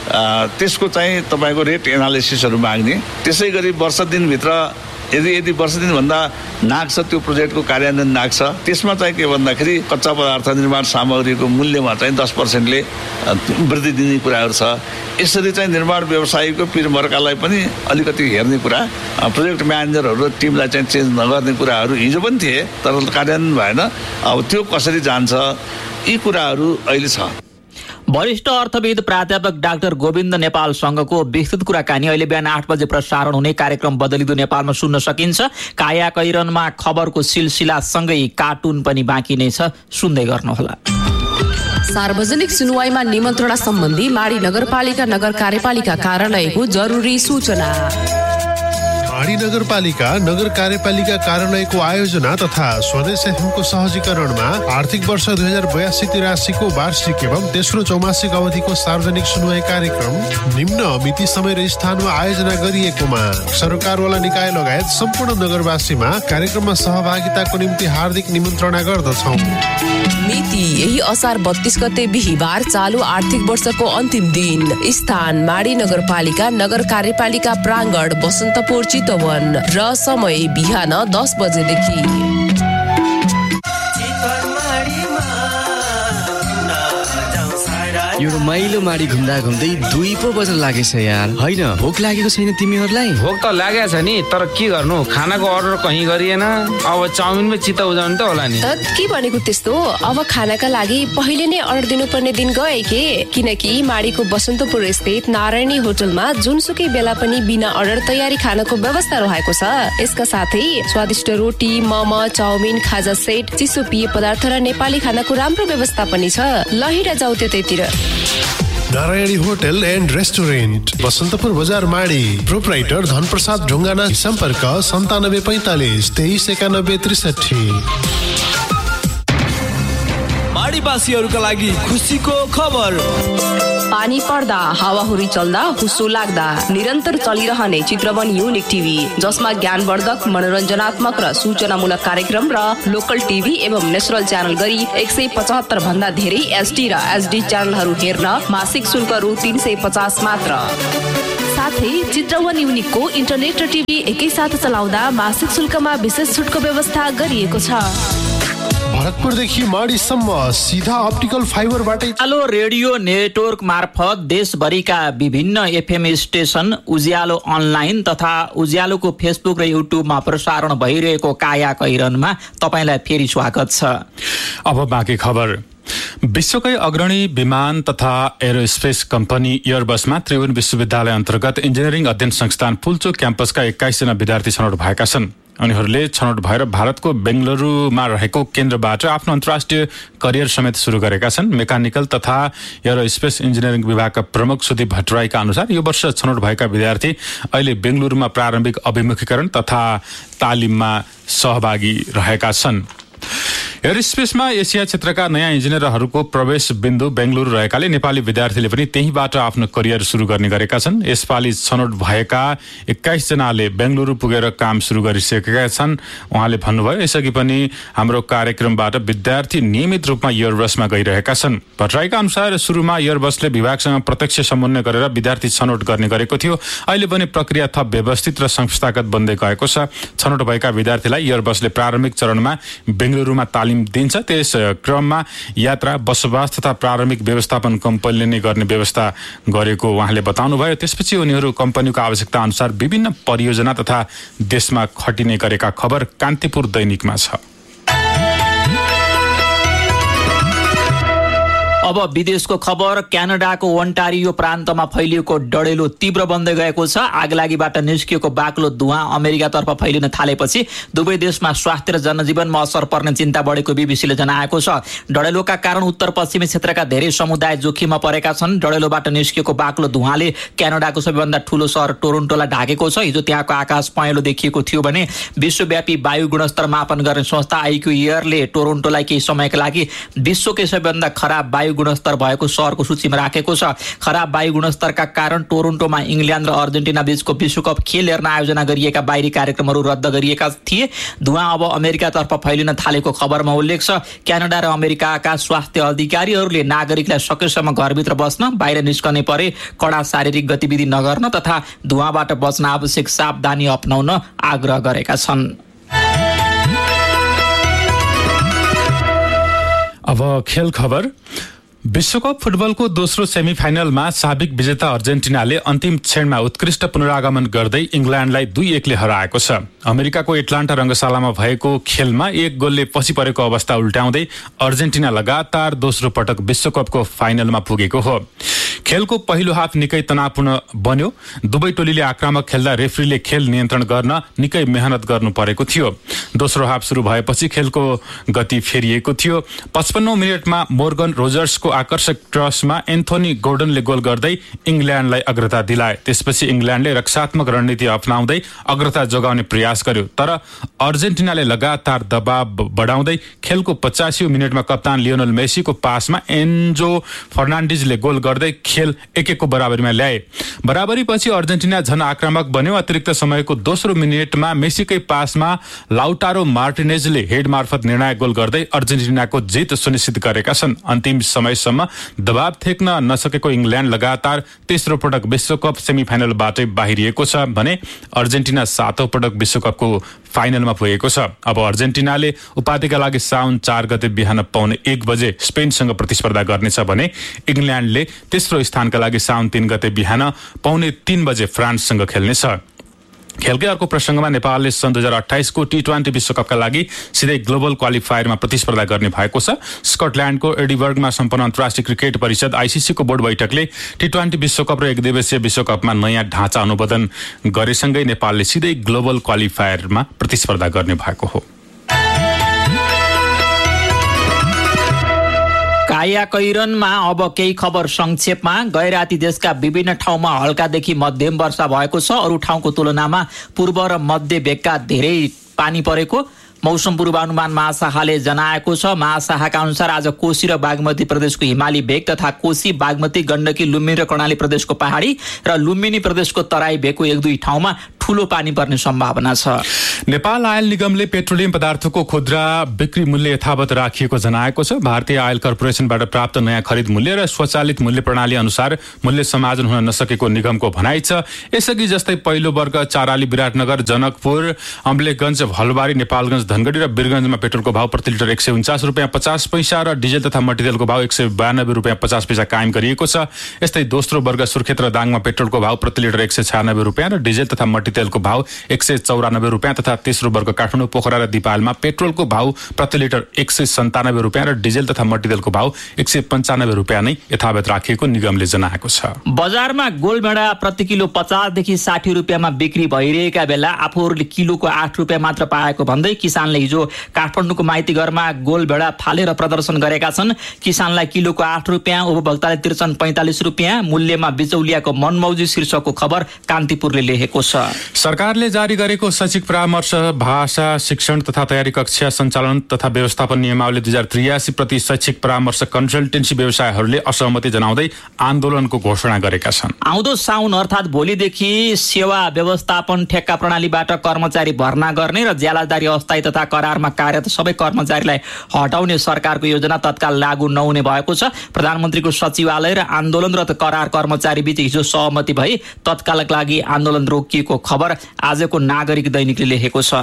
त्यसको चाहिँ तपाईँको रेट एनालिसिसहरू माग्ने। त्यसै गरी वर्ष दिनभित्र यदि वर्ष दिनभन्दा नाग्छ त्यो प्रोजेक्टको कार्यान्वयन नाग्छ, त्यसमा चाहिँ के भन्दाखेरि कच्चा पदार्थ निर्माण सामग्रीको मूल्यमा चाहिँ 10%ले वृद्धि दिने कुराहरू छ। यसरी चाहिँ निर्माण व्यवसायीको पिरमर्कालाई पनि अलिकति हेर्ने कुरा, प्रोजेक्ट म्यानेजरहरू र टिमलाई चाहिँ चेन्ज नगर्ने कुराहरू हिजो पनि थिए, तर कार्यान्वयन भएन। अब त्यो कसरी जान्छ, यी कुराहरू अहिले छ। वरिष्ठ अर्थविद प्राध्यापक डाक्टर गोविन्द नेपालसँगको विस्तृत कुराकानी अहिले बिहान 8 बजे प्रसारण हुने कार्यक्रम बदलिदो नेपालमा सुन्न सकिन्छ। काया कैरनमा खबरको सिलसिला सँगै कार्टुन पनि बाँकी नै छ, सुन्दै गर्नुहोला। सार्वजनिक सुनवाईमा निमन्त्रणा सम्बन्धी माडी नगरपालिका नगर कार्यपालिका कार्यालयको जरुरी सूचना। माडी नगरपालिका नगर कार्यपालिका कार्यालयको आयोजना तथा स्वदेश एफएमको सहजीकरणमा आर्थिक वर्ष 2082-83 वार्षिक एवं तेस्रो चौमासिक अवधिको सार्वजनिक सुनवाई कार्यक्रम निम्न मिति समय र स्थानमा आयोजना गरिएकोमा सरकारवाला निकाय लगायत सम्पूर्ण नगरवासीमा कार्यक्रममा सहभागिताको निम्ति हार्दिक निमन्त्रणा गर्दछौँ। मिति यही असार 32 गते बिहीबार चालु आर्थिक वर्षको अन्तिम दिन। स्थान माडी नगरपालिका नगर कार्यपालिका प्राङ्गण बसन्तपुर चितवन र समय बिहान 10 बजेदेखि। यो रमाइलो माडी घुम्दा घुम्दै 2 पो बज्न लागेछ यार। होइन भोक लागेको छैन तिमीहरूलाई? भोक त लागेको छ नि, तर के गर्नु, खानाको अर्डर कहीँ गरिएन। अब चाउमिनमै चित्त उजाउनु त होला नि। के भनेको त्यस्तो? अब खानाका लागि पहिले नै अर्डर दिनुपर्ने दिन गए के? किनकि माडीको बसन्तपुर स्थित नारायणी होटलमा जुनसुकै बेला पनि बिना अर्डर तयारी खानाको व्यवस्था रहेको छ। यसका साथै स्वादिष्ट रोटी, मोमो, चाउमिन, खाजा सेट, चिसो पेय पदार्थ र नेपाली खानाको राम्रो व्यवस्था पनि छ। ल हिँड जाऊ त्यतैतिर। Narayani hotel and restaurant, Basantapur बजार माडी। प्रोप्राइटर धनप्रसाद ढुङ्गाना। सम्पर्क 9745 23 91 63। माडीवासीहरूका लागि खुसीको खबर। पानी पर्दा, हावाहुरी चल्दा, हुस्सो लाग्दा निरन्तर चलिरहने चित्रवन युनिक टिभी, जसमा ज्ञानवर्धक, मनोरञ्जनात्मक र सूचनामूलक कार्यक्रम र लोकल टिभी एवं नेसनल च्यानल गरी 175 भन्दा धेरै एसडी र एसडी च्यानलहरू हेर्न मासिक शुल्क रु 350 मात्र। साथै चित्रवन युनिकको इन्टरनेट र टिभी एकैसाथ चलाउँदा मासिक शुल्कमा विशेष छुटको व्यवस्था गरिएको छ। भरतपुरदेखि माडीसम्म सिधा अप्टिकल फाइबरबाटै उज्यालो रेडियो नेटवर्क मार्फत देशभरिका विभिन्न एफएम स्टेशन, उज्यालो अनलाइन तथा उज्यालोको फेसबुक र युट्युबमा प्रसारण भइरहेको काया कैरनमा तपाईलाई फेरि स्वागत छ। अब बाँकी खबर। विश्वकै अग्रणी विमान तथा एरोस्पेस कम्पनी एयरबसमा त्रिभुवन विश्वविद्यालय अन्तर्गत इन्जिनियरिङ अध्ययन संस्थान पुल्चोक क्याम्पसका 21 जना विद्यार्थी छनौट भएका छन्। उनीहरूले छनौट भएर भारतको बेंगलुरुमा रहेको केन्द्रबाट आफ्नो अन्तर्राष्ट्रिय करियर समेत सुरु गरेका छन्। मेकानिकल तथा एरोस्पेस इन्जिनियरिङ विभागका प्रमुख सुदीप भट्टराईका अनुसार यो वर्ष छनौट भएका विद्यार्थी अहिले बेंगलुरुमा प्रारम्भिक अभिमुखीकरण तथा तालिममा सहभागी रहेका छन्। एरोस्पेसमा एसिया क्षेत्रका नयाँ इन्जिनियरहरूको प्रवेश बिन्दु बेंगलुरु रहेकाले नेपाली विद्यार्थीले पनि त्यहीबाट आफ्नो करियर सुरु गर्ने गरेका छन्। यसपालि छनौट भएका 21 जनाले बेंगलुरु पुगेर काम सुरु गरिसकेका छन्। उहाँले भन्नुभयो, यसअघि पनि हाम्रो कार्यक्रमबाट विद्यार्थी नियमित रूपमा एयरबसमा गइरहेका छन्। भट्टराईका अनुसार सुरुमा एयरबसले विभागसँग प्रत्यक्ष समन्वय गरेर विद्यार्थी छनौट गर्ने गरेको थियो। अहिले पनि प्रक्रिया थप व्यवस्थित र संस्थागत बन्दै गएको छ। छनौट भएका विद्यार्थीलाई एयरबसले प्रारम्भिक चरणमा बेंगलुरुमा तालिम दिन्छ। त्यस क्रममा यात्रा, बसोबास तथा प्रारम्भिक व्यवस्थापन कम्पनीले नै गर्ने व्यवस्था गरेको उहाँले बताउनुभयो। त्यसपछि उनीहरू कम्पनीको आवश्यकता अनुसार विभिन्न परियोजना तथा देशमा खटिने गरेका खबर कान्तिपुर दैनिकमा छ। अब विदेशको खबर। क्यानाडाको ओन्टारियो प्रान्तमा फैलिएको डढेलो तीव्र बन्दै गएको छ। आगलागीबाट निस्किएको बाक्लो धुवाँ अमेरिकातर्फ फैलिन थालेपछि दुवै देशमा स्वास्थ्य र जनजीवनमा असर पर्ने चिन्ता बढेको बीबीसीले जनाएको छ। डढेलोका कारण उत्तर पश्चिमी क्षेत्रका धेरै समुदाय जोखिममा परेका छन्। डढेलोबाट निस्किएको बाक्लो धुवाँले क्यानाडाको सबैभन्दा ठूलो सहर टोरोन्टोलाई ढाकेको छ। हिजो त्यहाँको आकाश पहेँलो देखिएको थियो भने विश्वव्यापी वायु गुणस्तर मापन गर्ने संस्था आइक्यू एयरले टोरोन्टोलाई केही समयका लागि विश्वकै सबैभन्दा खराब वायु गुणस्तर भएको सहरको सूचीमा राखेको छ। खराब वायु गुणस्तरका कारण टोरोन्टोमा इङ्ल्यान्ड र अर्जेन्टिना बीचको विश्वकप खेल हेर्न आयोजना गरिएका बाहिरी कार्यक्रमहरू रद्द गरिएका थिए। धुवाँ अब अमेरिकातर्फ फैलिन थालेको खबरमा उल्लेख छ। क्यानाडा र अमेरिकाका स्वास्थ्य अधिकारीहरूले नागरिकलाई सकेसम्म घरभित्र बस्न, बाहिर निस्कने परे कडा शारीरिक गतिविधि नगर्न तथा धुवाँबाट बच्न आवश्यक सावधानी अपनाउन आग्रह गरेका छन्। अब खेल खबर। विश्वकप फुटबलको दोस्रो सेमिफाइनलमा साबिक विजेता अर्जेन्टिनाले अन्तिम क्षणमा उत्कृष्ट पुनरागमन गर्दै इङ्ल्यान्डलाई 2-1 ले हराएको छ। अमेरिकाको एटलान्टा रंगशालामा भएको खेलमा 1 गोलले पछि परेको अवस्था उल्ट्याउँदै अर्जेन्टिना लगातार दोस्रो पटक विश्वकपको फाइनलमा पुगेको हो। खेलको पहिलो हाफ निकै तनावपूर्ण बन्यो। दुवै टोलीले आक्रामक खेल्दा रेफ्रीले खेल नियन्त्रण गर्न निकै मेहनत गर्नु परेको थियो। दोस्रो हाफ सुरु भएपछि खेलको गति फेरिएको थियो। 55औं मिनेटमा मोर्गन रोजर्सको आकर्षक क्रसमा एन्थोनी गोर्डनले गोल गर्दै इङ्ल्यान्डलाई अग्रता दिलाए। त्यसपछि इङ्ल्यान्डले रक्षात्मक रणनीति अपनाउँदै अग्रता जोगाउने प्रयास गर्यो, तर अर्जेन्टिनाले लगातार दबाव बढाउँदै खेलको 85औं मिनेटमा कप्तान लियोनल मेसीको पासमा एन्जो फर्नान्डिजले गोल गर्दै खेल 1-1 को बराबरीमा ल्याए। बराबरीपछि अर्जेन्टिना झन आक्रामक बन्यो। अतिरिक्त समयको दोस्रो मिनेटमा मेसीकै पासमा लाउटारो मार्टिनेजले हेड मार्फत निर्णायक गोल गर्दै अर्जेन्टिनाको जित सुनिश्चित गरेका छन्। अन्तिम समयसम्म दबाव थेक्न नसकेको इङ्ल्यान्ड लगातार तेस्रो पटक विश्वकप सेमिफाइनलबाटै बाहिरिएको छ भने अर्जेन्टिना 7औं पटक विश्वकपको फाइनलमा पुगेको छ। अब अर्जेन्टिनाले उपाधिका लागि साउन 4 गते बिहान पाउने 1 बजे स्पेनसँग प्रतिस्पर्धा गर्नेछ भने इङ्ल्यान्डले तेस्रो स्थानका लागि साउन 3 गते बिहान पाउने 3 बजे फ्रान्ससँग खेल्नेछ। खेलकै अर्को प्रसङ्गमा नेपालले सन् 2028 को T20 विश्वकपका लागि सिधै ग्लोबल क्वालिफायरमा प्रतिस्पर्धा गर्ने भएको छ। स्कटल्यान्डको एडिबर्गमा सम्पन्न अन्तर्राष्ट्रिय क्रिकेट परिषद ICC को बोर्ड बैठकले T20 विश्वकप र 1 दिवसीय विश्वकपमा नयाँ ढाँचा अनुमोदन गरेसँगै नेपालले सिधै ग्लोबल क्वालिफायरमा प्रतिस्पर्धा गर्ने भएको हो। कायाकैरनमा अब केही खबर संक्षेपमा। गैराती देशका विभिन्न ठाउँमा हल्कादेखि मध्यम वर्षा भएको छ। अरू ठाउँको तुलनामा पूर्व र मध्य भेगका धेरै पानी परेको मौसम पूर्वानुमान महाशाखाले जनाएको छ। महाशाखाका अनुसार आज कोशी र बागमती प्रदेशको हिमाली भेग तथा कोशी, बागमती, गण्डकी, लुम्बिनी र कर्णाली प्रदेशको पहाडी र लुम्बिनी प्रदेशको तराई भेगको 1-2 ठाउँमा ठूलो पानी पर्ने सम्भावना छ। नेपाल आयल निगमले पेट्रोलियम पदार्थको खुद्रा बिक्री मूल्य यथावत राखिएको जनाएको छ। भारतीय आयल कर्पोरेसनबाट प्राप्त नयाँ खरिद मूल्य र स्वचालित मूल्य प्रणाली अनुसार मूल्य समायोजन हुन नसकेको निगमको भनाइ छ। यसअघि जस्तै पहिलो वर्ग चाराली, विराटनगर, जनकपुर, अम्लेखगञ्ज, भलबारी, नेपालगञ्ज, धनगढी र वीरगञ्जमा पेट्रोलको भाव प्रति लिटर 149 रुपियाँ 50 पैसा र डिजेल तथा मट्टीतेलको भाव 192 रुपियाँ 50 पैसा कायम गरिएको छ। यस्तै दोस्रो वर्ग सुर्खेत र दाङमा पेट्रोलको भाव प्रति लिटर 196 रुपियाँ र डिजेल तथा मट्टीतेलको भाव 194 रुपियाँ तथा तेस्रो वर्ग काठमाडौँ, पोखरा र दिपालमा पेट्रोलको भाव प्रति लिटर 197 रुपियाँ र डिजेल तथा मट्टीतेलको भाव 195 रुपियाँ नै यथावत राखिएको निगमले जनाएको छ। बजारमा गोलभेडा प्रति किलो 50 देखि 60 रुपियाँमा बिक्री भइरहेका बेला आफूहरूले किलोको 8 रुपियाँ मात्र पाएको भन्दै किसानले हिजो काठमाडौँको माइतीघरमा गोलभेडा फालेर प्रदर्शन गरेका छन्। किसानलाई किलोको 8 रुपियाँ, उपभोक्ताले तिर्छन् 45 रुपियाँ मूल्यमा बिचौलियाको मनमौजी शीर्षकको खबर कान्तिपुरले लेखेको छ। सरकारले जारी गरेको शैक्षिक परामर्श, भाषा शिक्षण तथा तयारी कक्षा सञ्चालन तथा व्यवस्थापन नियमावली 2083 प्रति शैक्षिक परामर्श कन्सल्टेन्सी व्यवसायहरूले असहमति जनाउँदै आन्दोलनको घोषणा गरेका छन्। आउँदो साउन अर्थात् भोलिदेखि सेवा व्यवस्थापन ठेक्का प्रणालीबाट कर्मचारी भर्ना गर्ने र ज्यालादारी अस्थायी तथा करारमा कार्यरत सबै कर्मचारीलाई हटाउने सरकारको योजना तत्काल लागू नहुने भएको छ। प्रधानमन्त्रीको सचिवालय र आन्दोलनरत करार कर्मचारी बीच हिजो सहमति भई तत्कालका लागि आन्दोलन रोकिएको खबर आजको नागरिक दैनिकले लेखेको छ।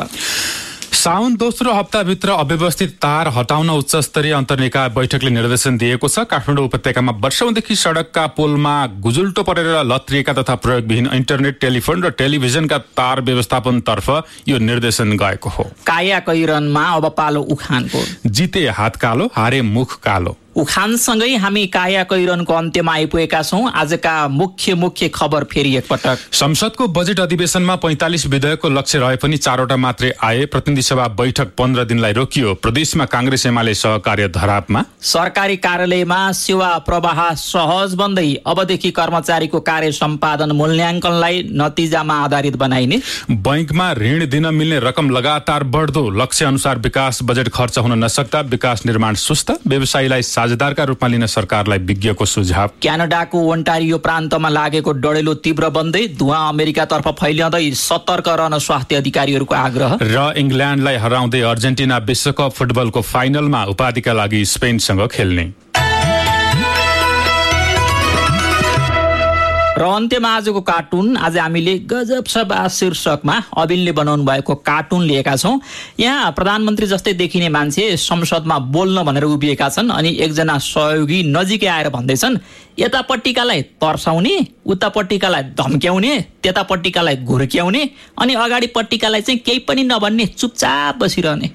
साउन दोस्रो हप्ताभित्र अव्यवस्थित तार हटाउन उच्चस्तरीय अन्तर्निकाय बैठकले निर्देशन दिएको छ। काठमाडौँ उपत्यकामा वर्षौंदेखि सड़कका पोलमा गुजुल्टो परेर लत्रिएका तथा प्रयोगविहीन इन्टरनेट, टेलिफोन र टेलिभिजनका तार व्यवस्थापनतर्फ यो निर्देशन गएको हो। कायाकैरनमा अब पालो उखानको। जिते हात कालो, हारे मुख कालो। उखानसँगै हामी कायाकैरनको अन्त्यमा आइपुगेका छौं। आजका मुख्य खबर फेरि एकपटक। संसदको बजेट अधिवेशनमा 45 विधेयकको लक्ष्य रहे पनि 4वटा मात्रै आए। प्रतिनिधि सभा बैठक 15 दिनलाई रोकियो। प्रदेशमा कांग्रेस एमाले सहकार्य धरापमा। सरकारी कार्यालयमा सेवा प्रवाह सहज बन्दै अबदेखि कर्मचारीको कार्य सम्पादन मूल्याङ्कनलाई नतिजामा आधारित बनाइने। बैंकमा ऋण दिन मिल्ने रकम लगातार बढ्दो, लक्ष्य अनुसार विकास बजेट खर्च हुन नसक्दा विकास निर्माण सुस्त, व्यवसायीलाई साझेदारका रूपमा लिन सरकारलाई विज्ञको सुझाव। क्यानाडाको ओन्टारियो प्रान्तमा लागेको डढेलो तीव्र बन्दै धुवाँ अमेरिकातर्फ फैलिँदै सतर्क रहन स्वास्थ्य अधिकारीहरूको आग्रह। र इङ्ल्यान्डलाई हराउँदै अर्जेन्टिना विश्वकप फुटबलको फाइनलमा उपाधिका लागि स्पेनसँग खेल्ने। र अन्त्यमा आजको कार्टुन आज हामीले गजब सभा शीर्षकमा अबिलले बनाउनु भएको कार्टुन लिएका छौँ। यहाँ प्रधानमन्त्री जस्तै देखिने मान्छे संसदमा बोल्न भनेर उभिएका छन् अनि एकजना सहयोगी नजिकै आएर भन्दैछन् यतापट्टिकालाई तर्साउने, उतापट्टिकालाई धम्क्याउने, त्यतापट्टिकालाई घुर्क्याउने अनि अगाडिपट्टिकालाई चाहिँ केही पनि नभन्ने चुपचाप बसिरहने।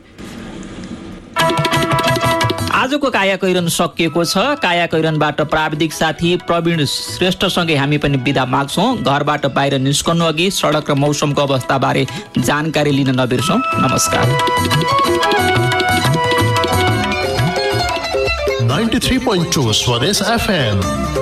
आजको कायाकैरन सकिएको छ। कायाकैरनबाट प्राविधिक साथी प्रवीण श्रेष्ठसँगै हामी पनि बिदा माग्छौँ। घरबाट बाहिर निस्कनु अघि सडक र मौसमको अवस्थाबारे जानकारी लिन नबिर्सौँ। नमस्कार। 93.2 स्वदेश FM।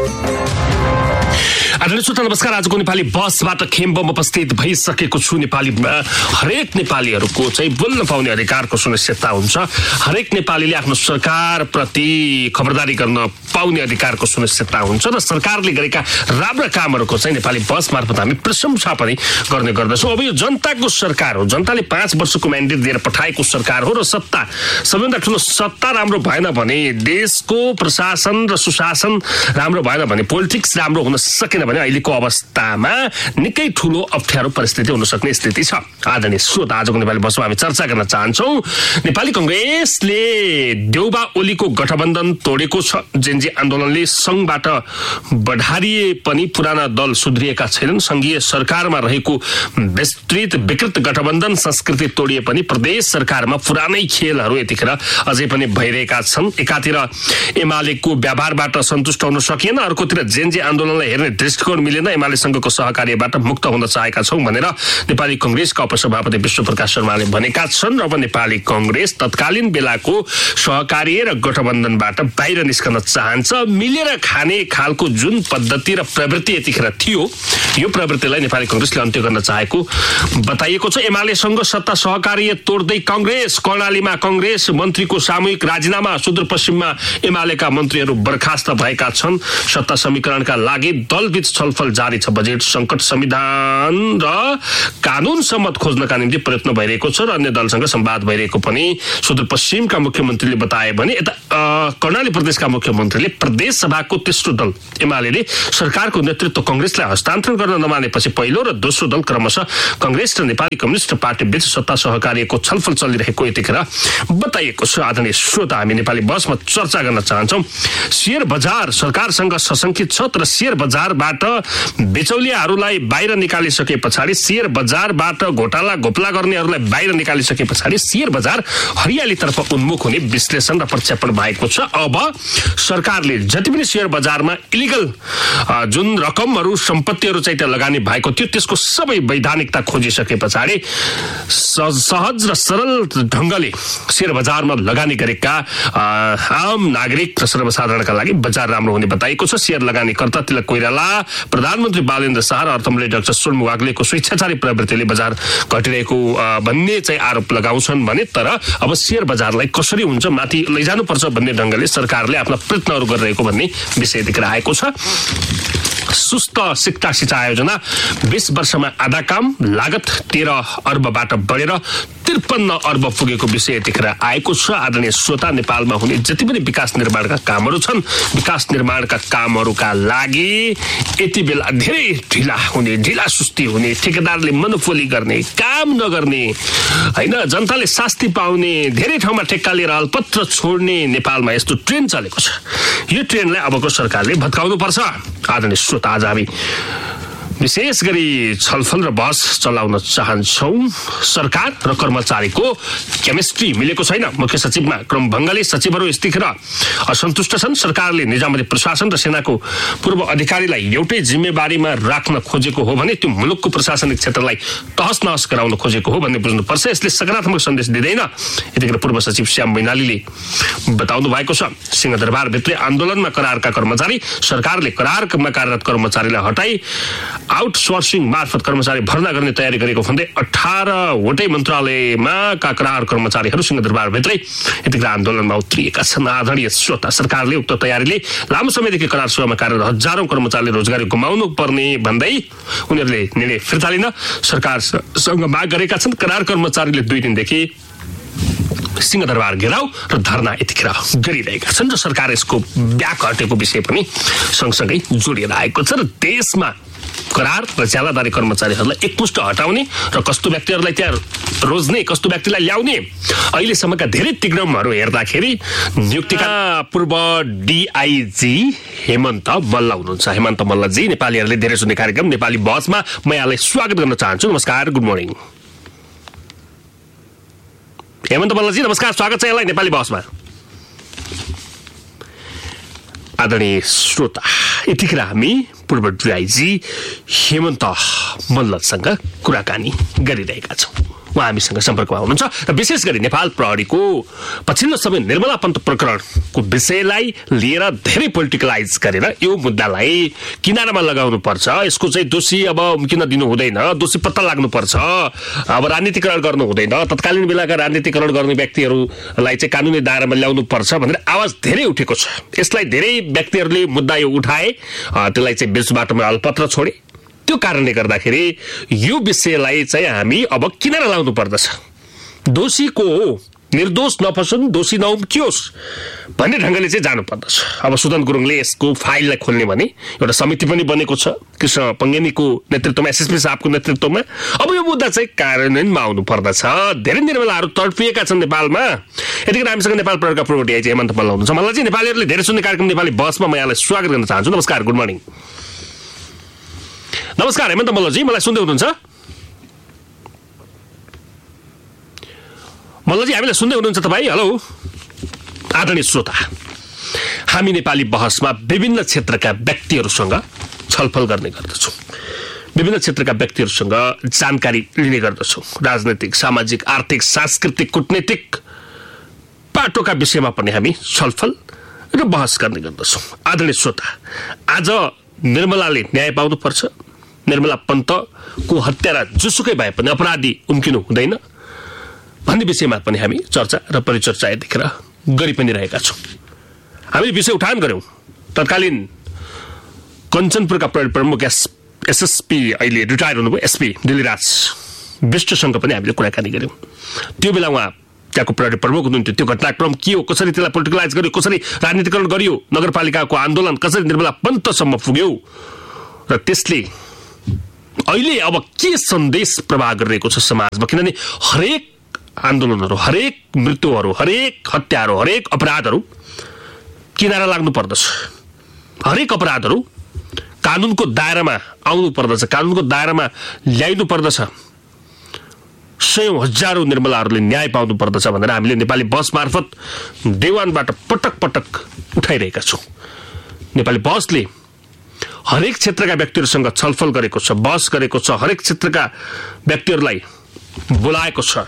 आदरणीय श्रोता नमस्कार। आजको नेपाली बसबाट खेम्बम उपस्थित भइसकेको छु। नेपालीमा हरेक नेपालीहरूको चाहिँ बोल्न पाउने अधिकारको सुनिश्चितता हुन्छ। हरेक नेपालीले आफ्नो सरकारप्रति खबरदारी गर्न पाउने अधिकारको सुनिश्चितता हुन्छ र सरकारले गरेका राम्रा कामहरूको चाहिँ नेपाली बस मार्फत हामी प्रशंसा पनि गर्ने गर्दछौँ। अब यो जनताको सरकार हो, जनताले 5 वर्षको म्यान्डेट दिएर पठाएको सरकार हो र सत्ता सबैभन्दा ठुलो सत्ता राम्रो भएन भने, देशको प्रशासन र सुशासन राम्रो भएन भने, पोलिटिक्स राम्रो हुन सकेन भने अहिलेको अवस्थामा निकै ठुलो अप्ठ्यारो परिस्थिति हुन सक्ने स्थिति छ। आदरणीय श्रोता, आजको नेपाली बसमा हामी चर्चा गर्न चाहन्छौँ। नेपाली कङ्ग्रेसले देउबा ओलीको गठबन्धन तोडेको छ। जेनजी आन्दोलनले सङ्घबाट बढारिए पनि पुराना दल सुध्रिएका छैनन्। सङ्घीय सरकारमा रहेको विस्तृत विकृत गठबन्धन संस्कृति तोडिए पनि प्रदेश सरकारमा पुरानै खेलहरू यतिखेर अझै पनि भइरहेका छन्। एकातिर एमालेको व्यवहारबाट सन्तुष्ट हुन सकिएन, अर्कोतिर जेनजी आन्दोलनलाई हेर्ने दृष्टिकोण मिलेन। एमालेसँगको सहकार्यबाट मुक्त हुन चाहेका छौँ भनेर नेपाली कङ्ग्रेसका उपसभापति विश्वप्रकाश शर्माले भनेका छन्। र अब नेपाली कङ्ग्रेस तत्कालीन बेलाको सहकार्य र गठबन्धनबाट बाहिर निस्कन चाहन्छ। मिलेर खाने खालको जुन पद्धति र प्रवृत्ति यतिखेर थियो, यो प्रवृत्तिलाई नेपाली कङ्ग्रेसले अन्त्य गर्न चाहेको बताइएको छ। एमालेसँग सत्ता सहकार्य तोड्दै कङ्ग्रेस, कर्णालीमा कङ्ग्रेस मन्त्रीको सामूहिक राजीनामा, सुदूरपश्चिममा एमालेका मन्त्रीहरू बर्खास्त भएका छन्। सत्ता समीकरणका लागि दलबीच छलफल जारी छ। बजेट सङ्कट, संविधान र कानुन सम्मत खोज्नका निम्ति प्रयत्न भइरहेको छ र अन्य दलसँग संवाद भइरहेको पनि सुदूरपश्चिमका मुख्यमन्त्रीले बताए भने यता कर्णाली प्रदेशका मुख्यमन्त्रीले प्रदेश सभाको तेस्रो दल एमाले सरकारको नेतृत्व कङ्ग्रेसलाई हस्तान्तरण गर्न नमानेपछि पहिलो र दोस्रो दल क्रमशः कङ्ग्रेस र नेपाली कम्युनिस्ट पार्टी बीच सत्ता सहकार्यको छलफल चलिरहेको यतिखेर बताइएको छ। आदरणीय श्रोता, हामी नेपाली बसमा चर्चा गर्न चाहन्छौँ। शेयर बजार सरकारसँग सशङ्कित छ, तर शेयर बजारबाट बिचौलियाहरूलाई बाहिर निकालिसके पछाडि, शेयर बजारबाट घोटाला घोप्ला गर्नेहरूलाई बाहिर निकालिसके पछाडि शेयर बजार हरियालीतर्फ उन्मुख हुने विश्लेषण र प्रक्षेपण भएको छ। अब सरकारले जति पनि शेयर बजारमा इलिगल जुन रकमहरू सम्पत्तिहरू चाहिँ त्यहाँ लगानी भएको थियो त्यसको सबै वैधानिकता खोजिसके पछाडि सहज र सरल ढङ्गले शेयर बजारमा लगानी गरेका आम नागरिक र सर्वसाधारणका लागि बजार राम्रो हुने बताइएको छ। शेयर लगानीकर्ता तिलक कोइराला, प्रधानमन्त्री बालेन्द्र शाह र अर्थमन्त्री डाक्टर सोनम वाग्लेको स्वेच्छाचारी प्रवृत्तिले बजार घटिरहेको भन्ने चाहिँ आरोप लगाउँछन् भने, तर अब शेयर बजारलाई कसरी हुन्छ माथि लैजानुपर्छ भन्ने ढङ्गले सरकारले आफ्ना प्रयत्नहरू गरिरहेको भन्ने विषय देखेर आएको छ। सुस्त सिक्टा सिँचाइ योजना 20 वर्षमा आधा काम, लागत 13 अर्बबाट बढेर 53 अर्ब पुगेको विषय यतिखेर आएको छ। आदरणीय श्रोता, नेपालमा हुने जति पनि विकास निर्माणका कामहरू छन्, विकास निर्माणका कामहरूका लागि यति बेला धेरै ढिला सुस्ती हुने, ठेकेदारले मनोफोली गर्ने, काम नगर्ने, होइन जनताले शास्ति पाउने, धेरै ठाउँमा ठेक्का लिएर अलपत्र छोड्ने नेपालमा यस्तो ट्रेन्ड चलेको छ। यो ट्रेन्डलाई अबको सरकारले भत्काउनु पर्छ। आदरणीय श्रोता, आज हामी विशेष गरी छलफल र बहस चलाउन चाहन्छौँ। सरकार र कर्मचारीको केमिस्ट्री मिलेको छैन। मुख्य सचिवमा क्रमभङ्गले सचिवहरू यतिखेर असन्तुष्ट छन्। सरकारले निजामती प्रशासन र सेनाको पूर्व अधिकारीलाई एउटै जिम्मेवारीमा राख्न खोजेको हो भने त्यो मुलुकको प्रशासनिक क्षेत्रलाई तहस नहस गराउन खोजेको हो भन्ने बुझ्नुपर्छ। यसले सकारात्मक सन्देश दिँदैन। यतिखेर पूर्व सचिव श्याम मैनालीले बताउनु भएको छ। सिंहदरबारभित्रै आन्दोलनमा करारका कर्मचारी, सरकारले करारमा कार्यरत कर्मचारीलाई हटाई आउटसोर्सिङ मार्फत कर्मचारी भर्ना गर्ने तयारी गरेको भन्दै 18 वटै मन्त्रालयमा करार कर्मचारीहरू सिंहदरबारभित्रै यतिखेर आन्दोलनमा उत्रिएका छन्। आदरणीय श्रोता, सरकारले उक्त तयारीले लामो समयदेखि करार सेवामा कार्यरत हजारौं कर्मचारीले रोजगारी गुमाउनु पर्ने भन्दै उनीहरूले निर्णय फिर्ता लिन सरकारसँग माग गरेका छन्। करार कर्मचारीले 2 दिनदेखि सिंहदरबार घेराउ र धरना यतिखेर गरिरहेका छन् र सरकार यसको ब्याक हटेको विषय पनि सँगसँगै जोडिएर आएको छ र देशमा करार र ज्यालादारी कर्मचारीहरूलाई एकमुष्ट हटाउने र कस्तो व्यक्तिहरूलाई त्यहाँ रोज्ने कस्तो व्यक्तिलाई ल्याउने अहिलेसम्मका धेरै तिग्रमहरू हेर्दाखेरि नियुक्तिका पूर्व डिआइजी हेमन्त मल्ल हुनुहुन्छ। हेमन्त मल्लजी, नेपालीहरूले धेरै सुन्ने कार्यक्रम नेपाली बसमा म यहाँलाई स्वागत गर्न चाहन्छु। नमस्कार, गुड मर्निङ। हेमन्त मल्लजी नमस्कार, स्वागत छ यहाँलाई नेपाली बसमा। आदरणीय श्रोता, यतिखेर हामी पूर्व डिआइजी हेमन्त मल्लसँग कुराकानी गरिरहेका छौँ। उहाँ हामीसँग सम्पर्कमा हुनुहुन्छ र विशेष गरी नेपाल प्रहरीको पछिल्लो समय निर्मला पन्त प्रकरणको विषयलाई लिएर धेरै पोलिटिकलाइज गरेर यो मुद्दालाई किनारामा लगाउनु पर्छ, यसको चाहिँ दोषी अब उम्किन दिनु हुँदैन, दोषी पत्ता लाग्नुपर्छ, अब राजनीतिकरण गर्नु हुँदैन, तत्कालीन बेलाका राजनीतिकरण गर्ने व्यक्तिहरूलाई चाहिँ कानुनी दायरामा ल्याउनु पर्छ भनेर आवाज धेरै उठेको छ। यसलाई धेरै व्यक्तिहरूले मुद्दा यो उठाए, त्यसलाई चाहिँ बीच बाटोमा अलपत्र छोडे। त्यो कारणले गर्दाखेरि यो विषयलाई चाहिँ हामी अब किनारा लाउनु पर्दछ। दोषीको निर्दोष नफसुन्, दोषी नउम्कियोस् भन्ने ढङ्गले चाहिँ जानु पर्दछ। अब सुदन गुरुङले यसको फाइललाई खोल्ने भने एउटा समिति पनि बनेको छ कृष्ण पङ्गेनीको नेतृत्वमा, एसएसपी साहबको नेतृत्वमा। अब यो मुद्दा चाहिँ कार्यान्वयनमा आउनु पर्दछ। धेरै निर्मलाहरू तडपिएका छन् नेपालमा। यतिखेर हामीसँग नेपाल प्रहरीका पूर्व डिआइजी हेमन्त मल्ल हुनुहुन्छ। मल्लजी, नेपालीहरूले धेरै सुन्ने कार्यक्रम नेपाली बसमा म यहाँलाई स्वागत गर्न चाहन्छु। नमस्कार, गुड मर्निङ। नमस्कार हेमन्त मल्लजी, मलाई सुन्दै हुनुहुन्छ? मल्लजी, हामीलाई सुन्दै हुनुहुन्छ तपाईँ? हेलो आदरणीय श्रोता, हामी नेपाली बहसमा विभिन्न क्षेत्रका व्यक्तिहरूसँग छलफल गर्ने गर्दछौँ, विभिन्न क्षेत्रका व्यक्तिहरूसँग जानकारी लिने गर्दछौँ। राजनैतिक, सामाजिक, आर्थिक, सांस्कृतिक, कूटनीतिक पाटोका विषयमा पनि हामी छलफल र बहस गर्ने गर्दछौँ। आदरणीय श्रोता, आज निर्मलाले न्याय पाउनुपर्छ, निर्मला पन्तको हत्यारा जुसुकै भए पनि अपराधी उम्किनु हुँदैन भन्ने विषयमा पनि हामी चर्चा र परिचर्चा यतिखेर गरि पनि रहेका छौँ। हामीले विषय उठान गऱ्यौँ। तत्कालीन कञ्चनपुरका प्रमुख एसएसपी अहिले रिटायर हुनुभयो एसपी दिल्लीराज विष्टसँग पनि हामीले कुराकानी गऱ्यौँ। त्यो बेला उहाँ त्यहाँको प्रहरी प्रमुख हुनुहुन्थ्यो। त्यो घटनाक्रम के हो, कसरी त्यसलाई पोलिटिकलाइज गर्यो, कसरी राजनीतिकरण गरियो, नगरपालिकाको आन्दोलन कसरी निर्मला पन्तसम्म पुग्यो र त्यसले अहिले अब के सन्देश प्रवाह गरिरहेको छ समाजमा। किनभने हरेक आन्दोलनहरू, हरेक मृत्युहरू, हरेक हत्याहरू, हरेक अपराधहरू किनारा लाग्नु पर्दछ। हरेक अपराधहरू कानुनको दायरामा आउनु पर्दछ, कानुनको दायरामा ल्याइनु पर्दछ। सयौं हजारौं निर्मलाहरूले न्याय पाउनु पर्दछ भनेर हामीले नेपाली बस मार्फत देवानबाट पटक पटक उठाइरहेका छौँ। नेपाली बसले हरेक क्षेत्रका व्यक्तिहरूसँग छलफल गरेको छ, बहस गरेको छ, हरेक क्षेत्रका व्यक्तिहरूलाई बोलाएको छ।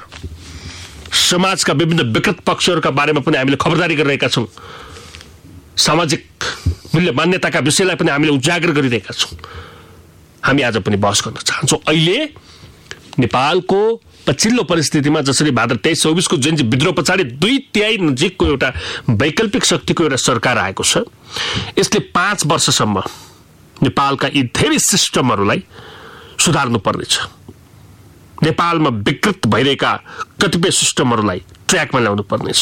समाजका विभिन्न विकृत पक्षहरूका बारेमा पनि हामीले खबरदारी गरिरहेका छौँ। सामाजिक मूल्य मान्यताका विषयलाई पनि हामीले उजागर गरिरहेका छौँ। हामी आज पनि बहस गर्न चाहन्छौँ। अहिले नेपालको पछिल्लो परिस्थितिमा जसरी भाद्र 23-24 को जनजी विद्रोह पछाडि 2/3 नजिकको एउटा वैकल्पिक शक्तिको एउटा सरकार आएको छ। यसले 5 वर्षसम्म नेपालका यी धेरै सिस्टमहरूलाई सुधार्नु पर्नेछ। नेपालमा विकृत भइरहेका कतिपय सिस्टमहरूलाई ट्र्याकमा ल्याउनु पर्नेछ।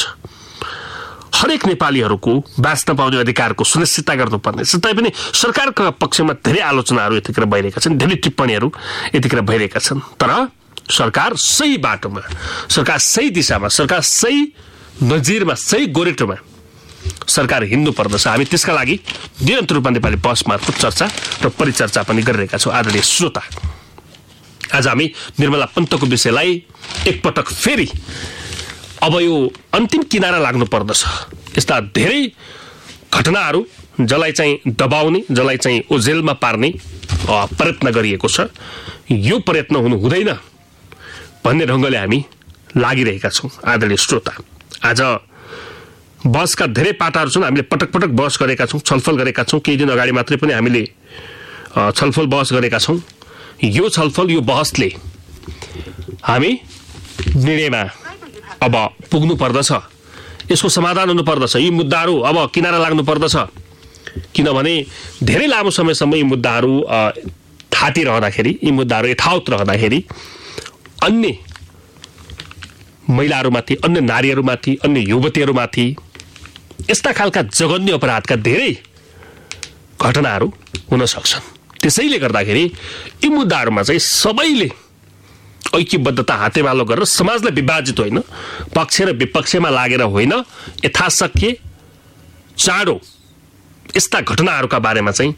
हरेक नेपालीहरूको बाँच्न पाउने अधिकारको सुनिश्चितता गर्नुपर्नेछ। तैपनि सरकारका पक्षमा धेरै आलोचनाहरू यतिखेर भइरहेका छन्, धेरै टिप्पणीहरू यतिखेर भइरहेका छन्। तर सरकार सही बाटोमा, सरकार सही दिशामा, सरकार सही नजिरमा, सही गोरेटोमा सरकार हिँड्नु पर्दछ। हामी त्यसका लागि निरन्तर रूपमा नेपाली बस मार्फत चर्चा र परिचर्चा पनि गरिरहेका छौँ। आदरणीय श्रोता, आज हामी निर्मला पन्तको विषयलाई एकपटक फेरि अब यो अन्तिम किनारा लाग्नु पर्दछ। यस्ता धेरै घटनाहरू जसलाई चाहिँ दबाउने, जसलाई चाहिँ ओझेलमा पार्ने प्रयत्न गरिएको छ, यो प्रयत्न हुनु हुँदैन भन्ने ढङ्गले हामी लागिरहेका छौँ। आदरणीय श्रोता, आज बसका धेरै पाटाहरू छन्। हामीले पटक पटक बहस गरेका छौँ, छलफल गरेका छौँ। केही दिन अगाडि मात्रै पनि हामीले छलफल बहस गरेका छौँ। यो छलफल, यो बहसले हामी निर्णयमा अब पुग्नु पर्दछ, यसको समाधान हुनु पर्दछ। यी मुद्दाहरू अब किनारा लाग्नु पर्दछ, किनभने धेरै लामो समयसम्म यी मुद्दाहरू थाती रहँदाखेरि, यी मुद्दाहरू यथावत रहँदाखेरि अन्य महिलाहरूमाथि, अन्य नारीहरूमाथि, अन्य युवतीहरूमाथि यस्ता खालका जघन्य अपराधका धेरै घटनाहरू हुन सक्छन्। त्यसैले गर्दाखेरि यी मुद्दाहरूमा चाहिँ सबैले ऐक्यबद्धता हातेमालो गरेर समाजलाई विभाजित होइन, पक्ष र विपक्षमा लागेर होइन, यथाशक्य चाँडो यस्ता घटनाहरूका बारेमा चाहिँ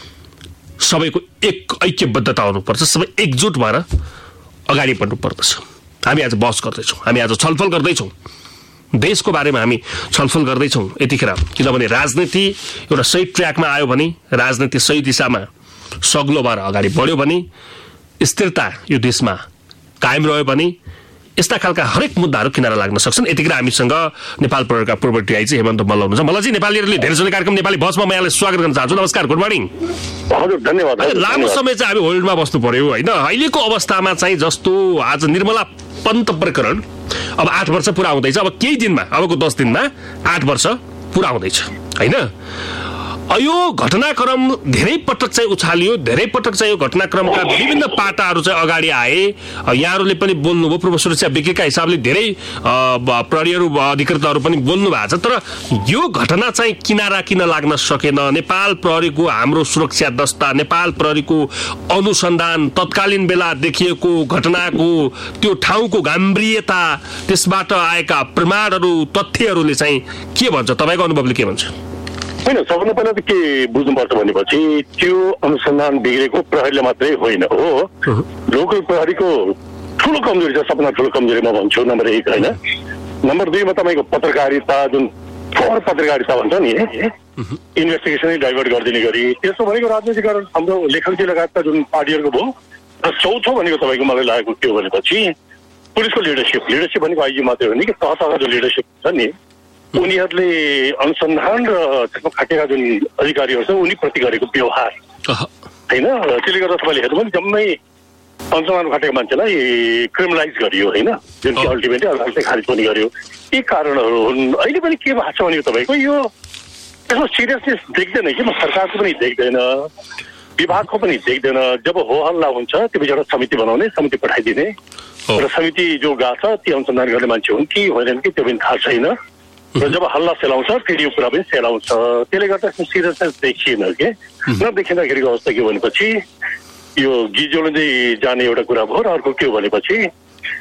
सबैको एक ऐक्यबद्धता हुनुपर्छ, सबै एकजुट भएर अगाडि बढ्नु पर्दछ। हामी आज बहस गर्दैछौँ, हामी आज छलफल गर्दैछौँ, देशको बारेमा हामी छलफल गर्दैछौँ यतिखेर, किनभने राजनीति एउटा सही ट्र्याकमा आयो भने, राजनीति सही दिशामा सग्लो भएर अगाडि बढ्यो भने, स्थिरता यो देशमा कायम रह्यो भने यस्ता खालका हरेक मुद्दाहरू किनारा लाग्न सक्छन्। यतिखेर हामीसँग नेपाल प्रहरीका पूर्व टिआइजी हेमन्त मल्ल हुनुहुन्छ। मल्लजी, नेपालीहरूले धेरै सुन्ने कार्यक्रम नेपाली बसमा म यहाँलाई स्वागत गर्न चाहन्छु। नमस्कार, गुड मर्निङ। हजुर, धन्यवाद। लामो समय चाहिँ हामी होल्डमा बस्नु पर्यो होइन। अहिलेको अवस्थामा चाहिँ जस्तो आज निर्मला पन्त प्रकरण अब 8 वर्ष पुरा हुँदैछ, अब केही दिनमा, अबको 10 दिनमा 8 वर्ष पुरा हुँदैछ होइन। यो घटनाक्रम धेरै पटक चाहिँ उछालियो, धेरै पटक चाहिँ यो घटनाक्रमका विभिन्न पाटाहरू चाहिँ अगाडि आए। यहाँहरूले पनि बोल्नुभयो, पूर्व सुरक्षा विज्ञका हिसाबले धेरै प्रहरीहरू अधिकृतहरू पनि बोल्नु भएको छ। तर यो घटना चाहिँ किनारा किन लाग्न सकेन? नेपाल प्रहरीको, हाम्रो सुरक्षा दस्ता, नेपाल प्रहरीको अनुसन्धान, तत्कालीन बेला देखिएको घटनाको त्यो ठाउँको गाम्भीर्यता, त्यसबाट आएका प्रमाणहरू, तथ्यहरूले चाहिँ के भन्छ? तपाईँको अनुभवले के भन्छ? होइन, सबभन्दा पहिला त के बुझ्नुपर्छ भनेपछि त्यो अनुसन्धान बिग्रेको प्रहरीले मात्रै होइन हो, लोकल प्रहरीको ठुलो कमजोरी छ। सबभन्दा ठुलो कमजोरी म भन्छु नम्बर 1 होइन। नम्बर 2 मा तपाईँको पत्रकारिता, जुन फोहोर पत्रकारिता भन्छ नि, इन्भेस्टिगेसनै डाइभर्ट गरिदिने गरी त्यसो भनेको राजनीतिकरण हाम्रो लेखकजी लगायतका जुन पार्टीहरूको भयो। र चौथो भनेको तपाईँको मलाई लागेको के हो भनेपछि पुलिसको लिडरसिप भनेको आइजी मात्रै हो नि, कि तह तहका जुन लिडरसिप छ नि, उनीहरूले अनुसन्धान र त्यसमा खटेका जुन अधिकारीहरू छ उनीप्रति गरेको व्यवहार होइन। त्यसले गर्दा तपाईँले हेर्नु भने जम्मै अनुसन्धान खटेको मान्छेलाई क्रिमिनलाइज गरियो होइन, जुन कि अल्टिमेटली अदालतले खारिज पनि गर्यो। यी कारणहरू हुन्। अहिले पनि के भएको छ भने तपाईँको यो त्यसमा सिरियसनेस देख्दैन कि, म सरकारको पनि देख्दैन, विभागको पनि देख्दैन। जब हो हल्ला हुन्छ त्यो पछि एउटा समिति बनाउने, समिति पठाइदिने, र समिति जो गएको छ ती अनुसन्धान गर्ने मान्छे हुन् कि होइनन् कि त्यो पनि थाहा छैन। र जब हल्ला सेलाउँछ फेरि यो कुरा पनि सेलाउँछ। त्यसले गर्दा सिरियसनेस देखिएन के। नदेखिँदाखेरिको अवस्था के भनेपछि यो गिजोले जाने एउटा कुरा भयो, र अर्को के हो भनेपछि